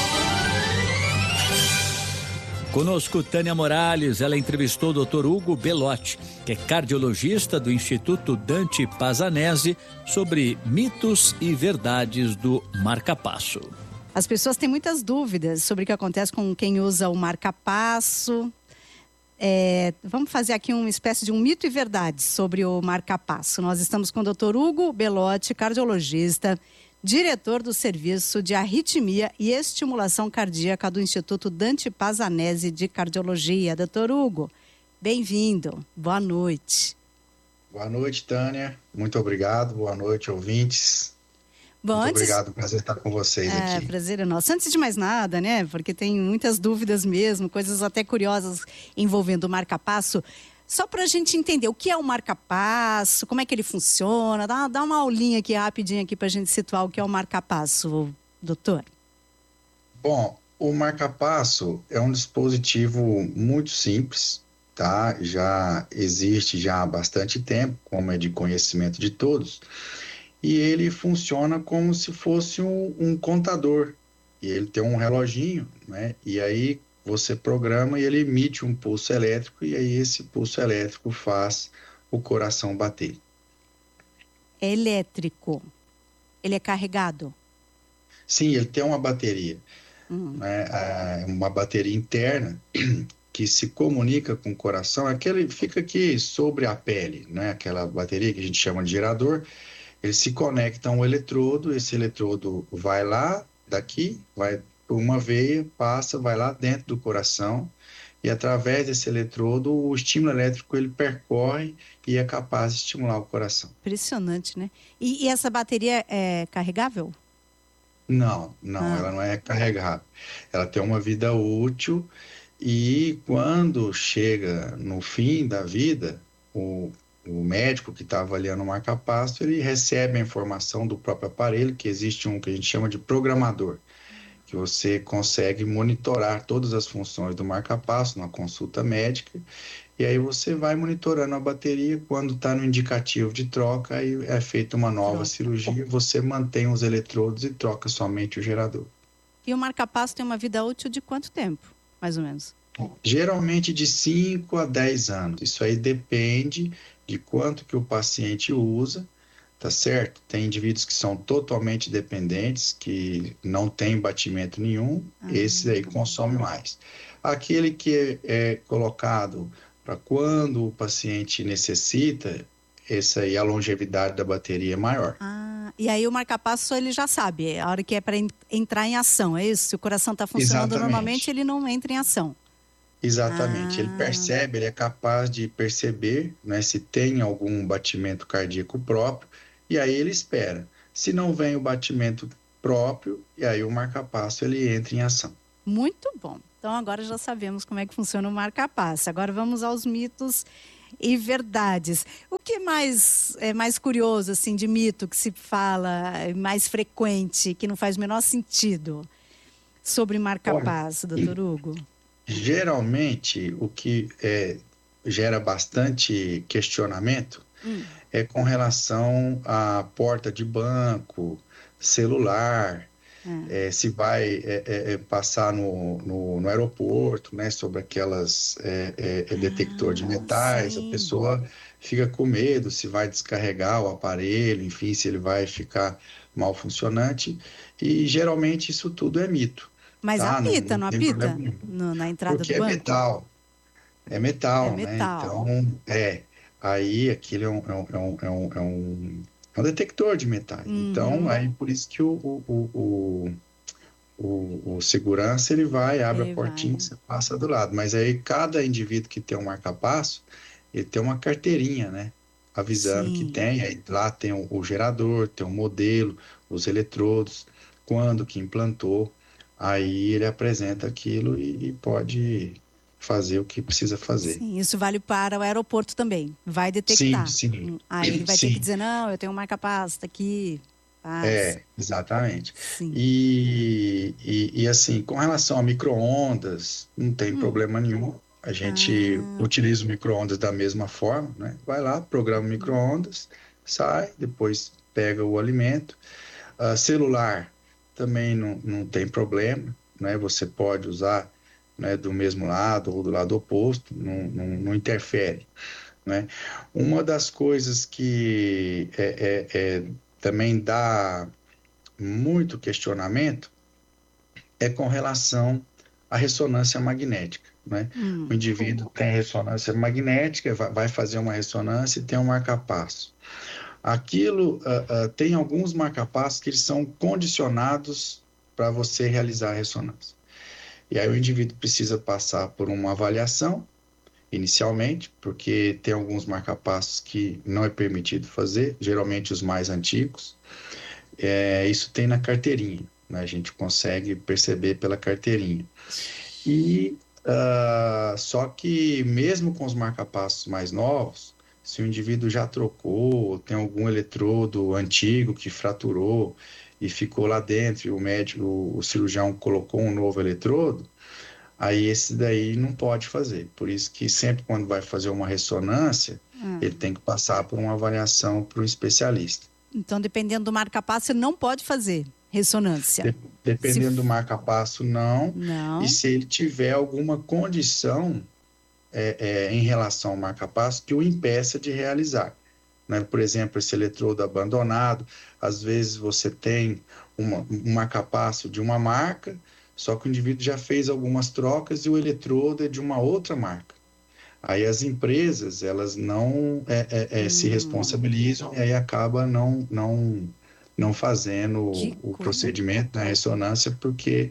Conosco Tânia Morales, ela entrevistou o doutor Hugo Belotti, que é cardiologista do Instituto Dante Pazanese, sobre mitos e verdades do marca-passo. As pessoas têm muitas dúvidas sobre o que acontece com quem usa o marca-passo. É, vamos fazer aqui uma espécie de um mito e verdade sobre o marca-passo. Nós estamos com o doutor Hugo Belotti, cardiologista, diretor do Serviço de Arritmia e Estimulação Cardíaca do Instituto Dante Pazanese de Cardiologia. doutor Hugo, bem-vindo. Boa noite. Boa noite, Tânia. Muito obrigado. Boa noite, ouvintes. Bom, Muito antes... obrigado, prazer estar com vocês é, aqui. Prazer é nosso. Antes de mais nada, né, porque tem muitas dúvidas mesmo, coisas até curiosas envolvendo o marca-passo. Só para a gente entender o que é o marca-passo, como é que ele funciona, dá, dá uma aulinha aqui rapidinho aqui para a gente situar o que é o marca-passo, doutor. Bom, o marca-passo é um dispositivo muito simples, tá? Já existe já há bastante tempo, como é de conhecimento de todos, e ele funciona como se fosse um, um contador. E ele tem um reloginho, né? E aí você programa e ele emite um pulso elétrico, e aí esse pulso elétrico faz o coração bater. É elétrico. Ele é carregado? Sim, ele tem uma bateria. Uhum. Né? Uma bateria interna que se comunica com o coração. Aquele fica aqui sobre a pele, né? Aquela bateria que a gente chama de gerador. Ele se conecta a um eletrodo, esse eletrodo vai lá, daqui, vai por uma veia, passa, vai lá dentro do coração, e através desse eletrodo o estímulo elétrico ele percorre e é capaz de estimular o coração. Impressionante, né? E, e essa bateria é carregável? Não, não, ah. ela não é carregável. Ela tem uma vida útil e quando chega no fim da vida, o, o médico que está avaliando o marca-passo, ele recebe a informação do próprio aparelho, que existe um que a gente chama de programador, que você consegue monitorar todas as funções do marca-passo numa consulta médica, e aí você vai monitorando a bateria. Quando está no indicativo de troca, aí é feita uma nova troca. cirurgia, você mantém os eletrodos e troca somente o gerador. E o marca-passo tem uma vida útil de quanto tempo, mais ou menos? Geralmente de cinco a dez anos. Isso aí depende de quanto que o paciente usa, tá certo? Tem indivíduos que são totalmente dependentes, que não tem batimento nenhum, ah. esse aí consome mais. Aquele que é, é colocado para quando o paciente necessita, esse aí a longevidade da bateria é maior. Ah, e aí o marca-passo ele já sabe, a hora que é para entrar em ação, é isso? Se o coração está funcionando Exatamente. Normalmente, ele não entra em ação. Exatamente, ah. ele percebe, ele é capaz de perceber, né, se tem algum batimento cardíaco próprio, e aí ele espera. Se não vem o batimento próprio, e aí o marca-passo ele entra em ação. Muito bom. Então agora já sabemos como é que funciona o marca-passo. Agora vamos aos mitos e verdades. O que mais é mais curioso assim de mito que se fala, mais frequente, que não faz o menor sentido sobre marca-passo, doutor Hugo? Geralmente o que é, gera bastante questionamento hum. é com relação à porta de banco, celular, é. É, se vai é, é, passar no, no, no aeroporto, né, sobre aquelas é, é, detector ah, de metais, sim. a pessoa fica com medo se vai descarregar o aparelho, enfim, se ele vai ficar mal funcionante, e geralmente isso tudo é mito. Mas tá? apita, não, não, não apita? No, na entrada Porque do banco? é metal. É metal, é metal. né? Então, é. Aí, aquilo é um, é um, é um, é um, é um, é um detector de metais. Uhum. Então, aí, por isso que o, o, o, o, o segurança, ele vai, abre ele a portinha e você passa do lado. Mas aí, cada indivíduo que tem um marca-passo, ele tem uma carteirinha, né? Avisando Sim. que tem. Aí, lá tem o, o gerador, tem o modelo, os eletrodos, quando que implantou. Aí ele apresenta aquilo e, e pode fazer o que precisa fazer. Sim, isso vale para o aeroporto também. Vai detectar. Sim, sim. Aí ele vai sim. ter que dizer, não, eu tenho um marca-passo, tá aqui. Passa. É, exatamente. E, e, e assim, com relação a micro-ondas, não tem hum. problema nenhum. A gente ah. utiliza o micro-ondas da mesma forma, né? Vai lá, programa o micro-ondas, sai, depois pega o alimento. Uh, celular também não, não tem problema, né? Você pode usar, né, do mesmo lado ou do lado oposto, não, não, não interfere, né? Uma das coisas que é, é, é, também dá muito questionamento é com relação à ressonância magnética, né? Hum. O indivíduo tem ressonância magnética, vai fazer uma ressonância e tem um marca-passo. Aquilo uh, uh, tem alguns marca-passos que eles são condicionados para você realizar a ressonância. E aí o indivíduo precisa passar por uma avaliação, inicialmente, porque tem alguns marca-passos que não é permitido fazer, geralmente os mais antigos. É, isso tem na carteirinha, né? A gente consegue perceber pela carteirinha. E uh, só que mesmo com os marca-passos mais novos, se o indivíduo já trocou, tem algum eletrodo antigo que fraturou e ficou lá dentro, e o médico, o cirurgião colocou um novo eletrodo, aí esse daí não pode fazer. Por isso que sempre quando vai fazer uma ressonância, hum. ele tem que passar por uma avaliação para um especialista. Então, dependendo do marca-passo, ele não pode fazer ressonância? De, dependendo se... do marca-passo, não. não. E se ele tiver alguma condição É, é, em relação ao marca-passo que o impeça de realizar, né? Por exemplo, esse eletrodo abandonado, às vezes você tem uma, um marca-passo de uma marca, só que o indivíduo já fez algumas trocas e o eletrodo é de uma outra marca. Aí as empresas, elas não é, é, é, hum. se responsabilizam e aí acaba não, não, não fazendo o, o procedimento da ressonância porque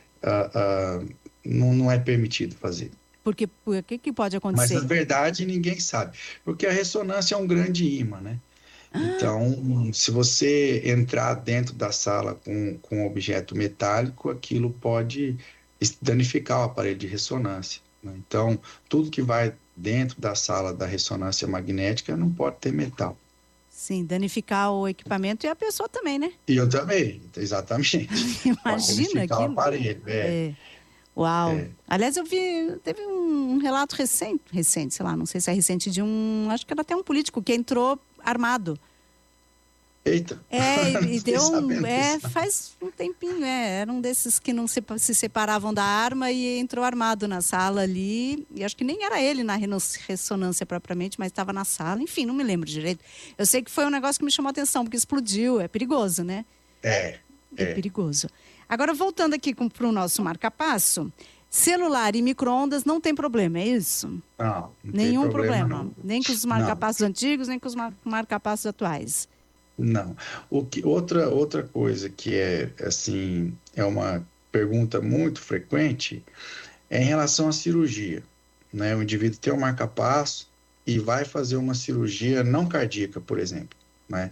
uh, uh, não, não é permitido fazer. Porque o que, que pode acontecer? Mas, na verdade, ninguém sabe. Porque a ressonância é um grande ímã, né? Ah. Então, se você entrar dentro da sala com, com um objeto metálico, aquilo pode danificar o aparelho de ressonância, né? Então, tudo que vai dentro da sala da ressonância magnética não pode ter metal. Sim, danificar o equipamento e a pessoa também, né? E eu também, exatamente. Imagina aquilo. O aparelho, é. é. Uau! É. Aliás, eu vi, teve um relato recente, recente, sei lá, não sei se é recente, de um, acho que era até um político que entrou armado. Eita! É, e, e deu um. sabendo É, disso. faz um tempinho, é. Era um desses que não se, se separavam da arma e entrou armado na sala ali. E acho que nem era ele na reno- ressonância propriamente, mas estava na sala. Enfim, não me lembro direito. Eu sei que foi um negócio que me chamou a atenção, porque explodiu. É perigoso, né? É, É, é. perigoso. Agora, voltando aqui para o nosso marca-passo, celular e micro-ondas não tem problema, é isso? Não, não tem Nenhum problema. não. Nem com os marca-passos antigos, nem com os mar- marca-passos atuais. Não. O que, outra, outra coisa que é, assim, é uma pergunta muito frequente é em relação à cirurgia, né? O indivíduo tem um marca-passo e vai fazer uma cirurgia não cardíaca, por exemplo, né?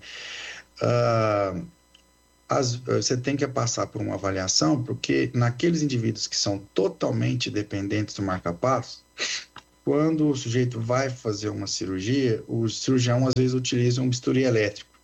Ah, as, você tem que passar por uma avaliação, porque naqueles indivíduos que são totalmente dependentes do marca-passo, quando o sujeito vai fazer uma cirurgia, o cirurgião às vezes utiliza um bisturi elétrico.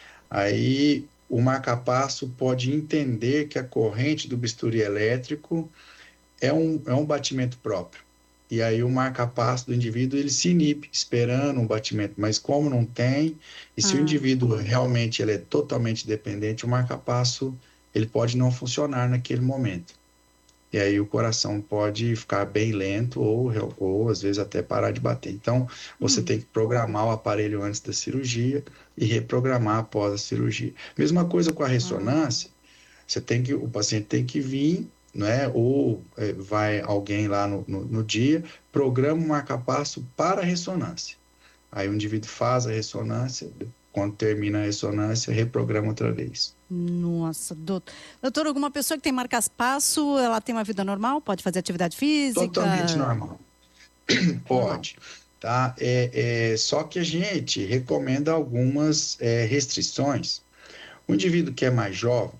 Aí o marca-passo pode entender que a corrente do bisturi elétrico é um, é um batimento próprio. E aí o marca-passo do indivíduo ele se inibe, esperando um batimento. Mas como não tem, e se Ah. o indivíduo realmente ele é totalmente dependente, o marca-passo ele pode não funcionar naquele momento. E aí o coração pode ficar bem lento ou, ou às vezes até parar de bater. Então, você Hum. tem que programar o aparelho antes da cirurgia e reprogramar após a cirurgia. Mesma coisa com a ressonância, você tem que, o paciente tem que vir, né? Ou é, vai alguém lá no, no, no dia, programa um marca-passo para a ressonância. Aí o indivíduo faz a ressonância, quando termina a ressonância, reprograma outra vez. Nossa, doutor. Doutor, alguma pessoa que tem marca-passo, ela tem uma vida normal? Pode fazer atividade física? Totalmente normal. Pode. Tá? É, é, só que a gente recomenda algumas é, restrições. O indivíduo que é mais jovem,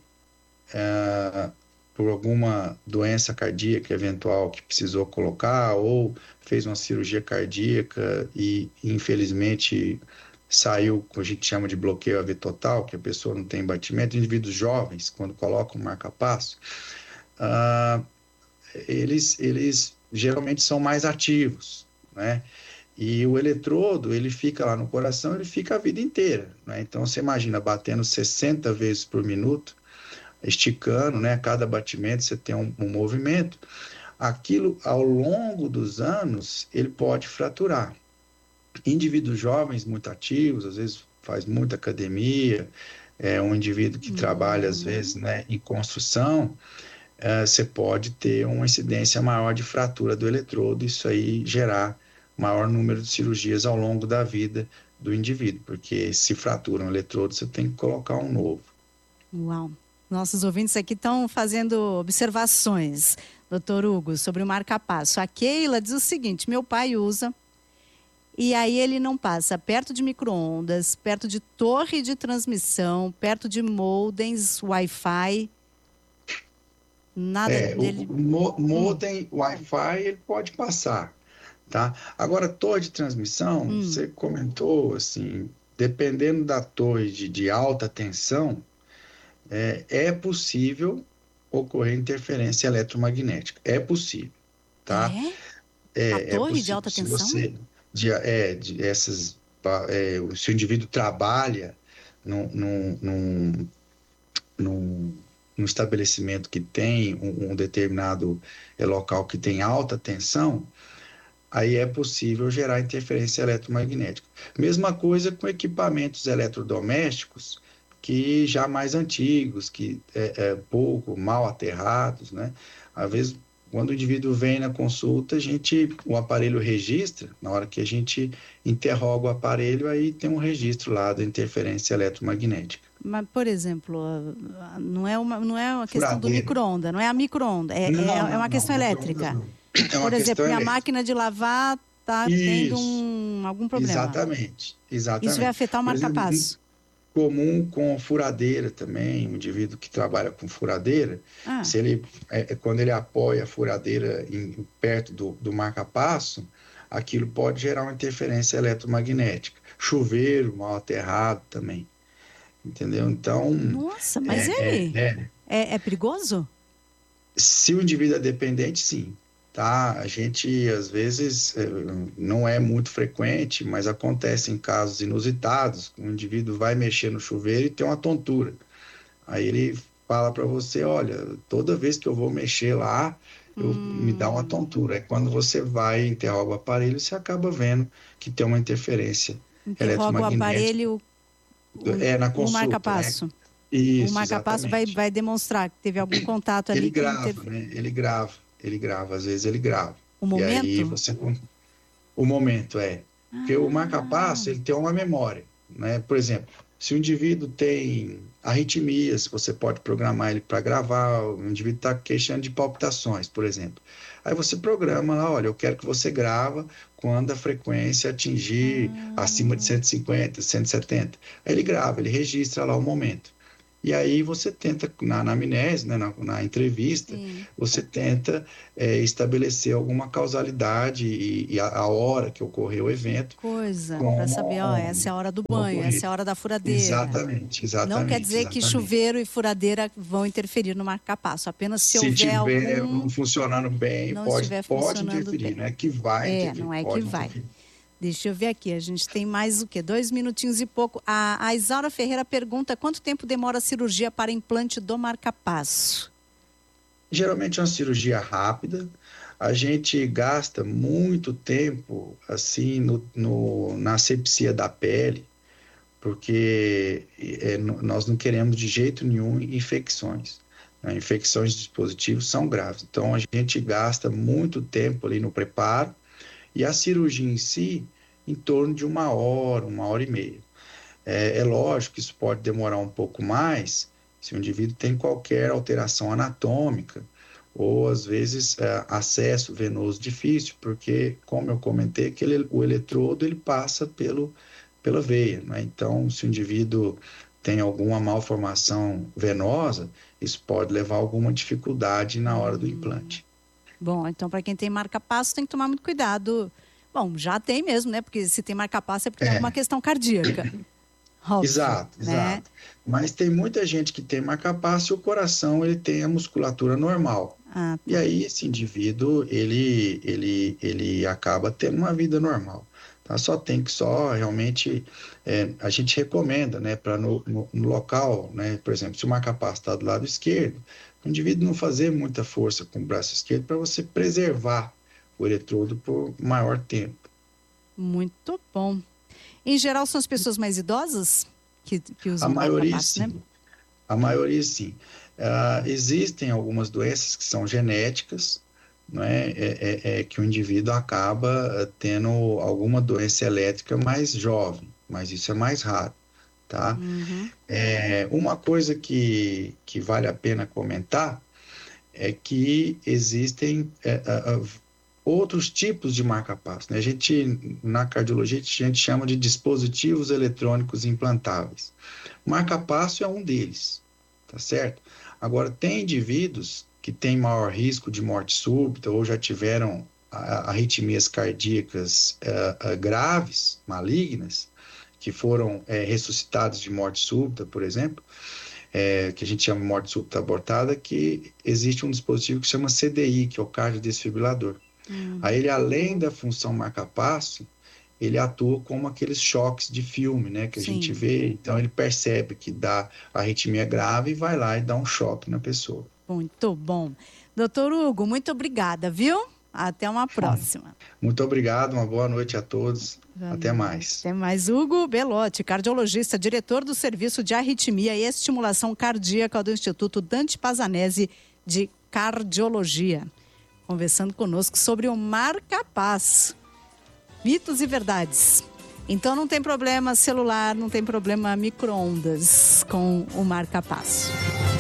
é, por alguma doença cardíaca eventual que precisou colocar, ou fez uma cirurgia cardíaca e, infelizmente, saiu, que a gente chama de bloqueio A V total, que a pessoa não tem batimento. Indivíduos jovens, quando colocam marca-passo, ah, eles, eles geralmente são mais ativos, né? E o eletrodo, ele fica lá no coração, ele fica a vida inteira, né? Então, você imagina batendo sessenta vezes por minuto, esticando, né? Cada batimento você tem um, um movimento. Aquilo, ao longo dos anos, ele pode fraturar. Indivíduos jovens muito ativos, às vezes faz muita academia, é um indivíduo que uhum. trabalha, às vezes, né, em construção, é, você pode ter uma incidência maior de fratura do eletrodo, isso aí gerar maior número de cirurgias ao longo da vida do indivíduo, porque se fratura um eletrodo, você tem que colocar um novo. Uau! Nossos ouvintes aqui estão fazendo observações, doutor Hugo, sobre o marca-passo. A Keila diz o seguinte: meu pai usa, e aí ele não passa perto de micro-ondas, perto de torre de transmissão, perto de modems, Wi-Fi. Nada é, dele. O mo modem, hum. Wi-Fi, ele pode passar, tá? Agora, torre de transmissão, hum. você comentou, assim, dependendo da torre de, de alta tensão, é, é possível ocorrer interferência eletromagnética. É possível, tá? É? É, a é torre possível. de alta Se tensão? Você, de, é, de essas, é, se o indivíduo trabalha num, num, num, num, num estabelecimento que tem um, um determinado é, local que tem alta tensão, aí é possível gerar interferência eletromagnética. Mesma coisa com equipamentos eletrodomésticos que já mais antigos, que é, é pouco, mal aterrados, né? Às vezes, quando o indivíduo vem na consulta, a gente, o aparelho registra, na hora que a gente interroga o aparelho, aí tem um registro lá da interferência eletromagnética. Mas, por exemplo, não é uma, não é uma questão Furadeira. do micro-onda, não é a micro-onda, é, não, é, é uma não, questão não, elétrica. Não, é por exemplo, minha elétrica. máquina de lavar está tendo um, algum problema. Exatamente, exatamente. Isso vai afetar o marca-passo. Comum com furadeira também, um indivíduo que trabalha com furadeira, ah. se ele, é, quando ele apoia a furadeira em, perto do, do marca-passo, aquilo pode gerar uma interferência eletromagnética. Chuveiro mal aterrado também, entendeu? Então... Nossa, mas é, ele é, é, é, é perigoso? Se o indivíduo é dependente, sim. tá? A gente, às vezes, não é muito frequente, mas acontece em casos inusitados. O indivíduo vai mexer no chuveiro e tem uma tontura. Aí ele fala para você, olha, toda vez que eu vou mexer lá, eu, hum. me dá uma tontura. É quando você vai e interroga o aparelho, você acaba vendo que tem uma interferência interroga eletromagnética. O aparelho, o, é, na consulta, o marca-passo. Né? Isso, o marca-passo vai, vai demonstrar que teve algum contato ali. Ele grava, teve... né? Ele grava, ele grava, às vezes ele grava. O momento? E aí você... O momento, é. Ah. Porque o marca-passo, ele tem uma memória, né? Por exemplo, se o indivíduo tem arritmias, você pode programar ele para gravar, o indivíduo está queixando de palpitações, por exemplo. Aí você programa lá, olha, eu quero que você grava quando a frequência atingir ah. acima de cento e cinquenta, cento e setenta. Aí ele grava, ele registra lá o momento. E aí você tenta, na anamnese, né, na, na entrevista, Sim. você tenta é, estabelecer alguma causalidade e, e a, a hora que ocorreu o evento. Coisa, para saber, ó, essa é a hora do banho, essa é a hora da furadeira. Exatamente, exatamente. Não quer dizer exatamente. que chuveiro e furadeira vão interferir no marca-passo, apenas se, se houver tiver algum... funcionando bem, não pode, pode funcionando interferir, bem. não é que vai é, interferir. Não é pode que vai. Interferir. Deixa eu ver aqui, a gente tem mais o quê? Dois minutinhos e pouco. A, a Isaura Ferreira pergunta quanto tempo demora a cirurgia para implante do marca-passo? Geralmente é uma cirurgia rápida. A gente gasta muito tempo assim no, no, na asepsia da pele, porque é, nós não queremos de jeito nenhum infecções. Né? Infecções de dispositivos são graves. Então a gente gasta muito tempo ali no preparo. E a cirurgia em si, em torno de uma hora, uma hora e meia. É, é lógico que isso pode demorar um pouco mais se o indivíduo tem qualquer alteração anatômica ou, às vezes, é, acesso venoso difícil, porque, como eu comentei, que ele, o eletrodo ele passa pelo, pela veia. Né? Então, se o indivíduo tem alguma malformação venosa, isso pode levar a alguma dificuldade na hora do implante. Bom, então para quem tem marca-passo tem que tomar muito cuidado. Bom, já tem mesmo, né? Porque se tem marca-passo é porque é. tem alguma questão cardíaca. Óbvio, exato, né? exato. Mas tem muita gente que tem marca-passo e o coração ele tem a musculatura normal. Ah, tá. E aí esse indivíduo ele, ele, ele acaba tendo uma vida normal. Tá? Só tem que só realmente é, a gente recomenda, né? Para no, no, no local, né? Por exemplo, se o marca-passo está do lado esquerdo, o indivíduo não fazer muita força com o braço esquerdo para você preservar o eletrodo por maior tempo. Muito bom. Em geral, são as pessoas mais idosas que, que usam a maioria, marca-passo, sim. né? A maioria, sim. Uh, existem algumas doenças que são genéticas, não é? É, é, é que o indivíduo acaba tendo alguma doença elétrica mais jovem, mas isso é mais raro. Tá? Uhum. É, uma coisa que, que vale a pena comentar é que existem é, é, outros tipos de marca-passo. Né? A gente, na cardiologia, a gente chama de dispositivos eletrônicos implantáveis. Marca-passo é um deles, tá certo? Agora, tem indivíduos que têm maior risco de morte súbita ou já tiveram arritmias cardíacas uh, uh, graves, malignas, que foram é, ressuscitados de morte súbita, por exemplo, é, que a gente chama de morte súbita abortada, que existe um dispositivo que se chama C D I, que é o cardiodesfibrilador. Uhum. Aí ele, além da função marca-passo, ele atua como aqueles choques de filme, né, que a Sim. gente vê. Então ele percebe que dá arritmia grave e vai lá e dá um choque na pessoa. Muito bom. Doutor Hugo, muito obrigada, viu? Até uma próxima. Muito obrigado, uma boa noite a todos. Vamos. Até mais. Até mais. Hugo Belotti, cardiologista, diretor do Serviço de Arritmia e Estimulação Cardíaca do Instituto Dante Pazanese de Cardiologia. Conversando conosco sobre o marca-passo. Mitos e verdades. Então não tem problema celular, não tem problema micro-ondas com o marca-passo.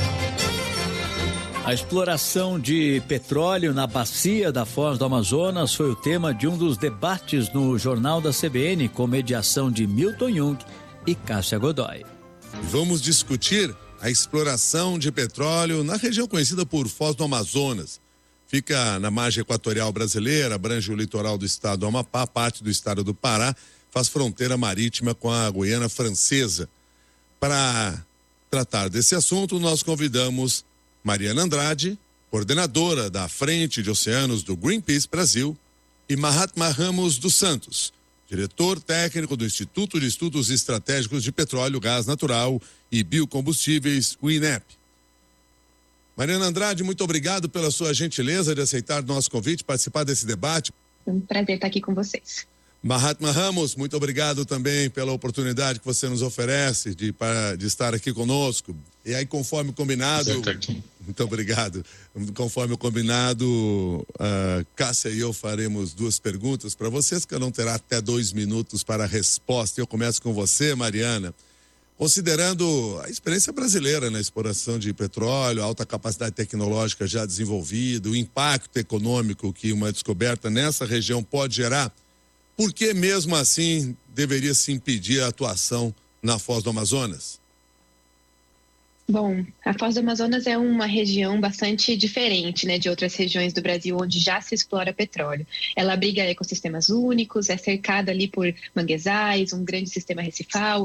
A exploração de petróleo na bacia da Foz do Amazonas foi o tema de um dos debates no Jornal da C B N, com mediação de Milton Jung e Cássia Godoy. Vamos discutir a exploração de petróleo na região conhecida por Foz do Amazonas. Fica na margem equatorial brasileira, abrange o litoral do estado do Amapá, parte do estado do Pará, faz fronteira marítima com a Guiana Francesa. Para tratar desse assunto, nós convidamos Mariana Andrade, coordenadora da Frente de Oceanos do Greenpeace Brasil, e Mahatma Ramos dos Santos, diretor técnico do Instituto de Estudos Estratégicos de Petróleo, Gás Natural e Biocombustíveis, o INEP. Mariana Andrade, muito obrigado pela sua gentileza de aceitar nosso convite, participar desse debate. É um prazer estar aqui com vocês. Mahatma Ramos, muito obrigado também pela oportunidade que você nos oferece de, para, de estar aqui conosco. E aí, conforme combinado... Muito obrigado. Conforme o combinado, a Cássia e eu faremos duas perguntas para vocês, que não terá até dois minutos para a resposta. Eu começo com você, Mariana. Considerando a experiência brasileira na exploração de petróleo, a alta capacidade tecnológica já desenvolvida, o impacto econômico que uma descoberta nessa região pode gerar, por que mesmo assim deveria se impedir a atuação na Foz do Amazonas? Bom, a Foz do Amazonas é uma região bastante diferente, né, de outras regiões do Brasil onde já se explora petróleo. Ela abriga ecossistemas únicos, é cercada ali por manguezais, um grande sistema recifal,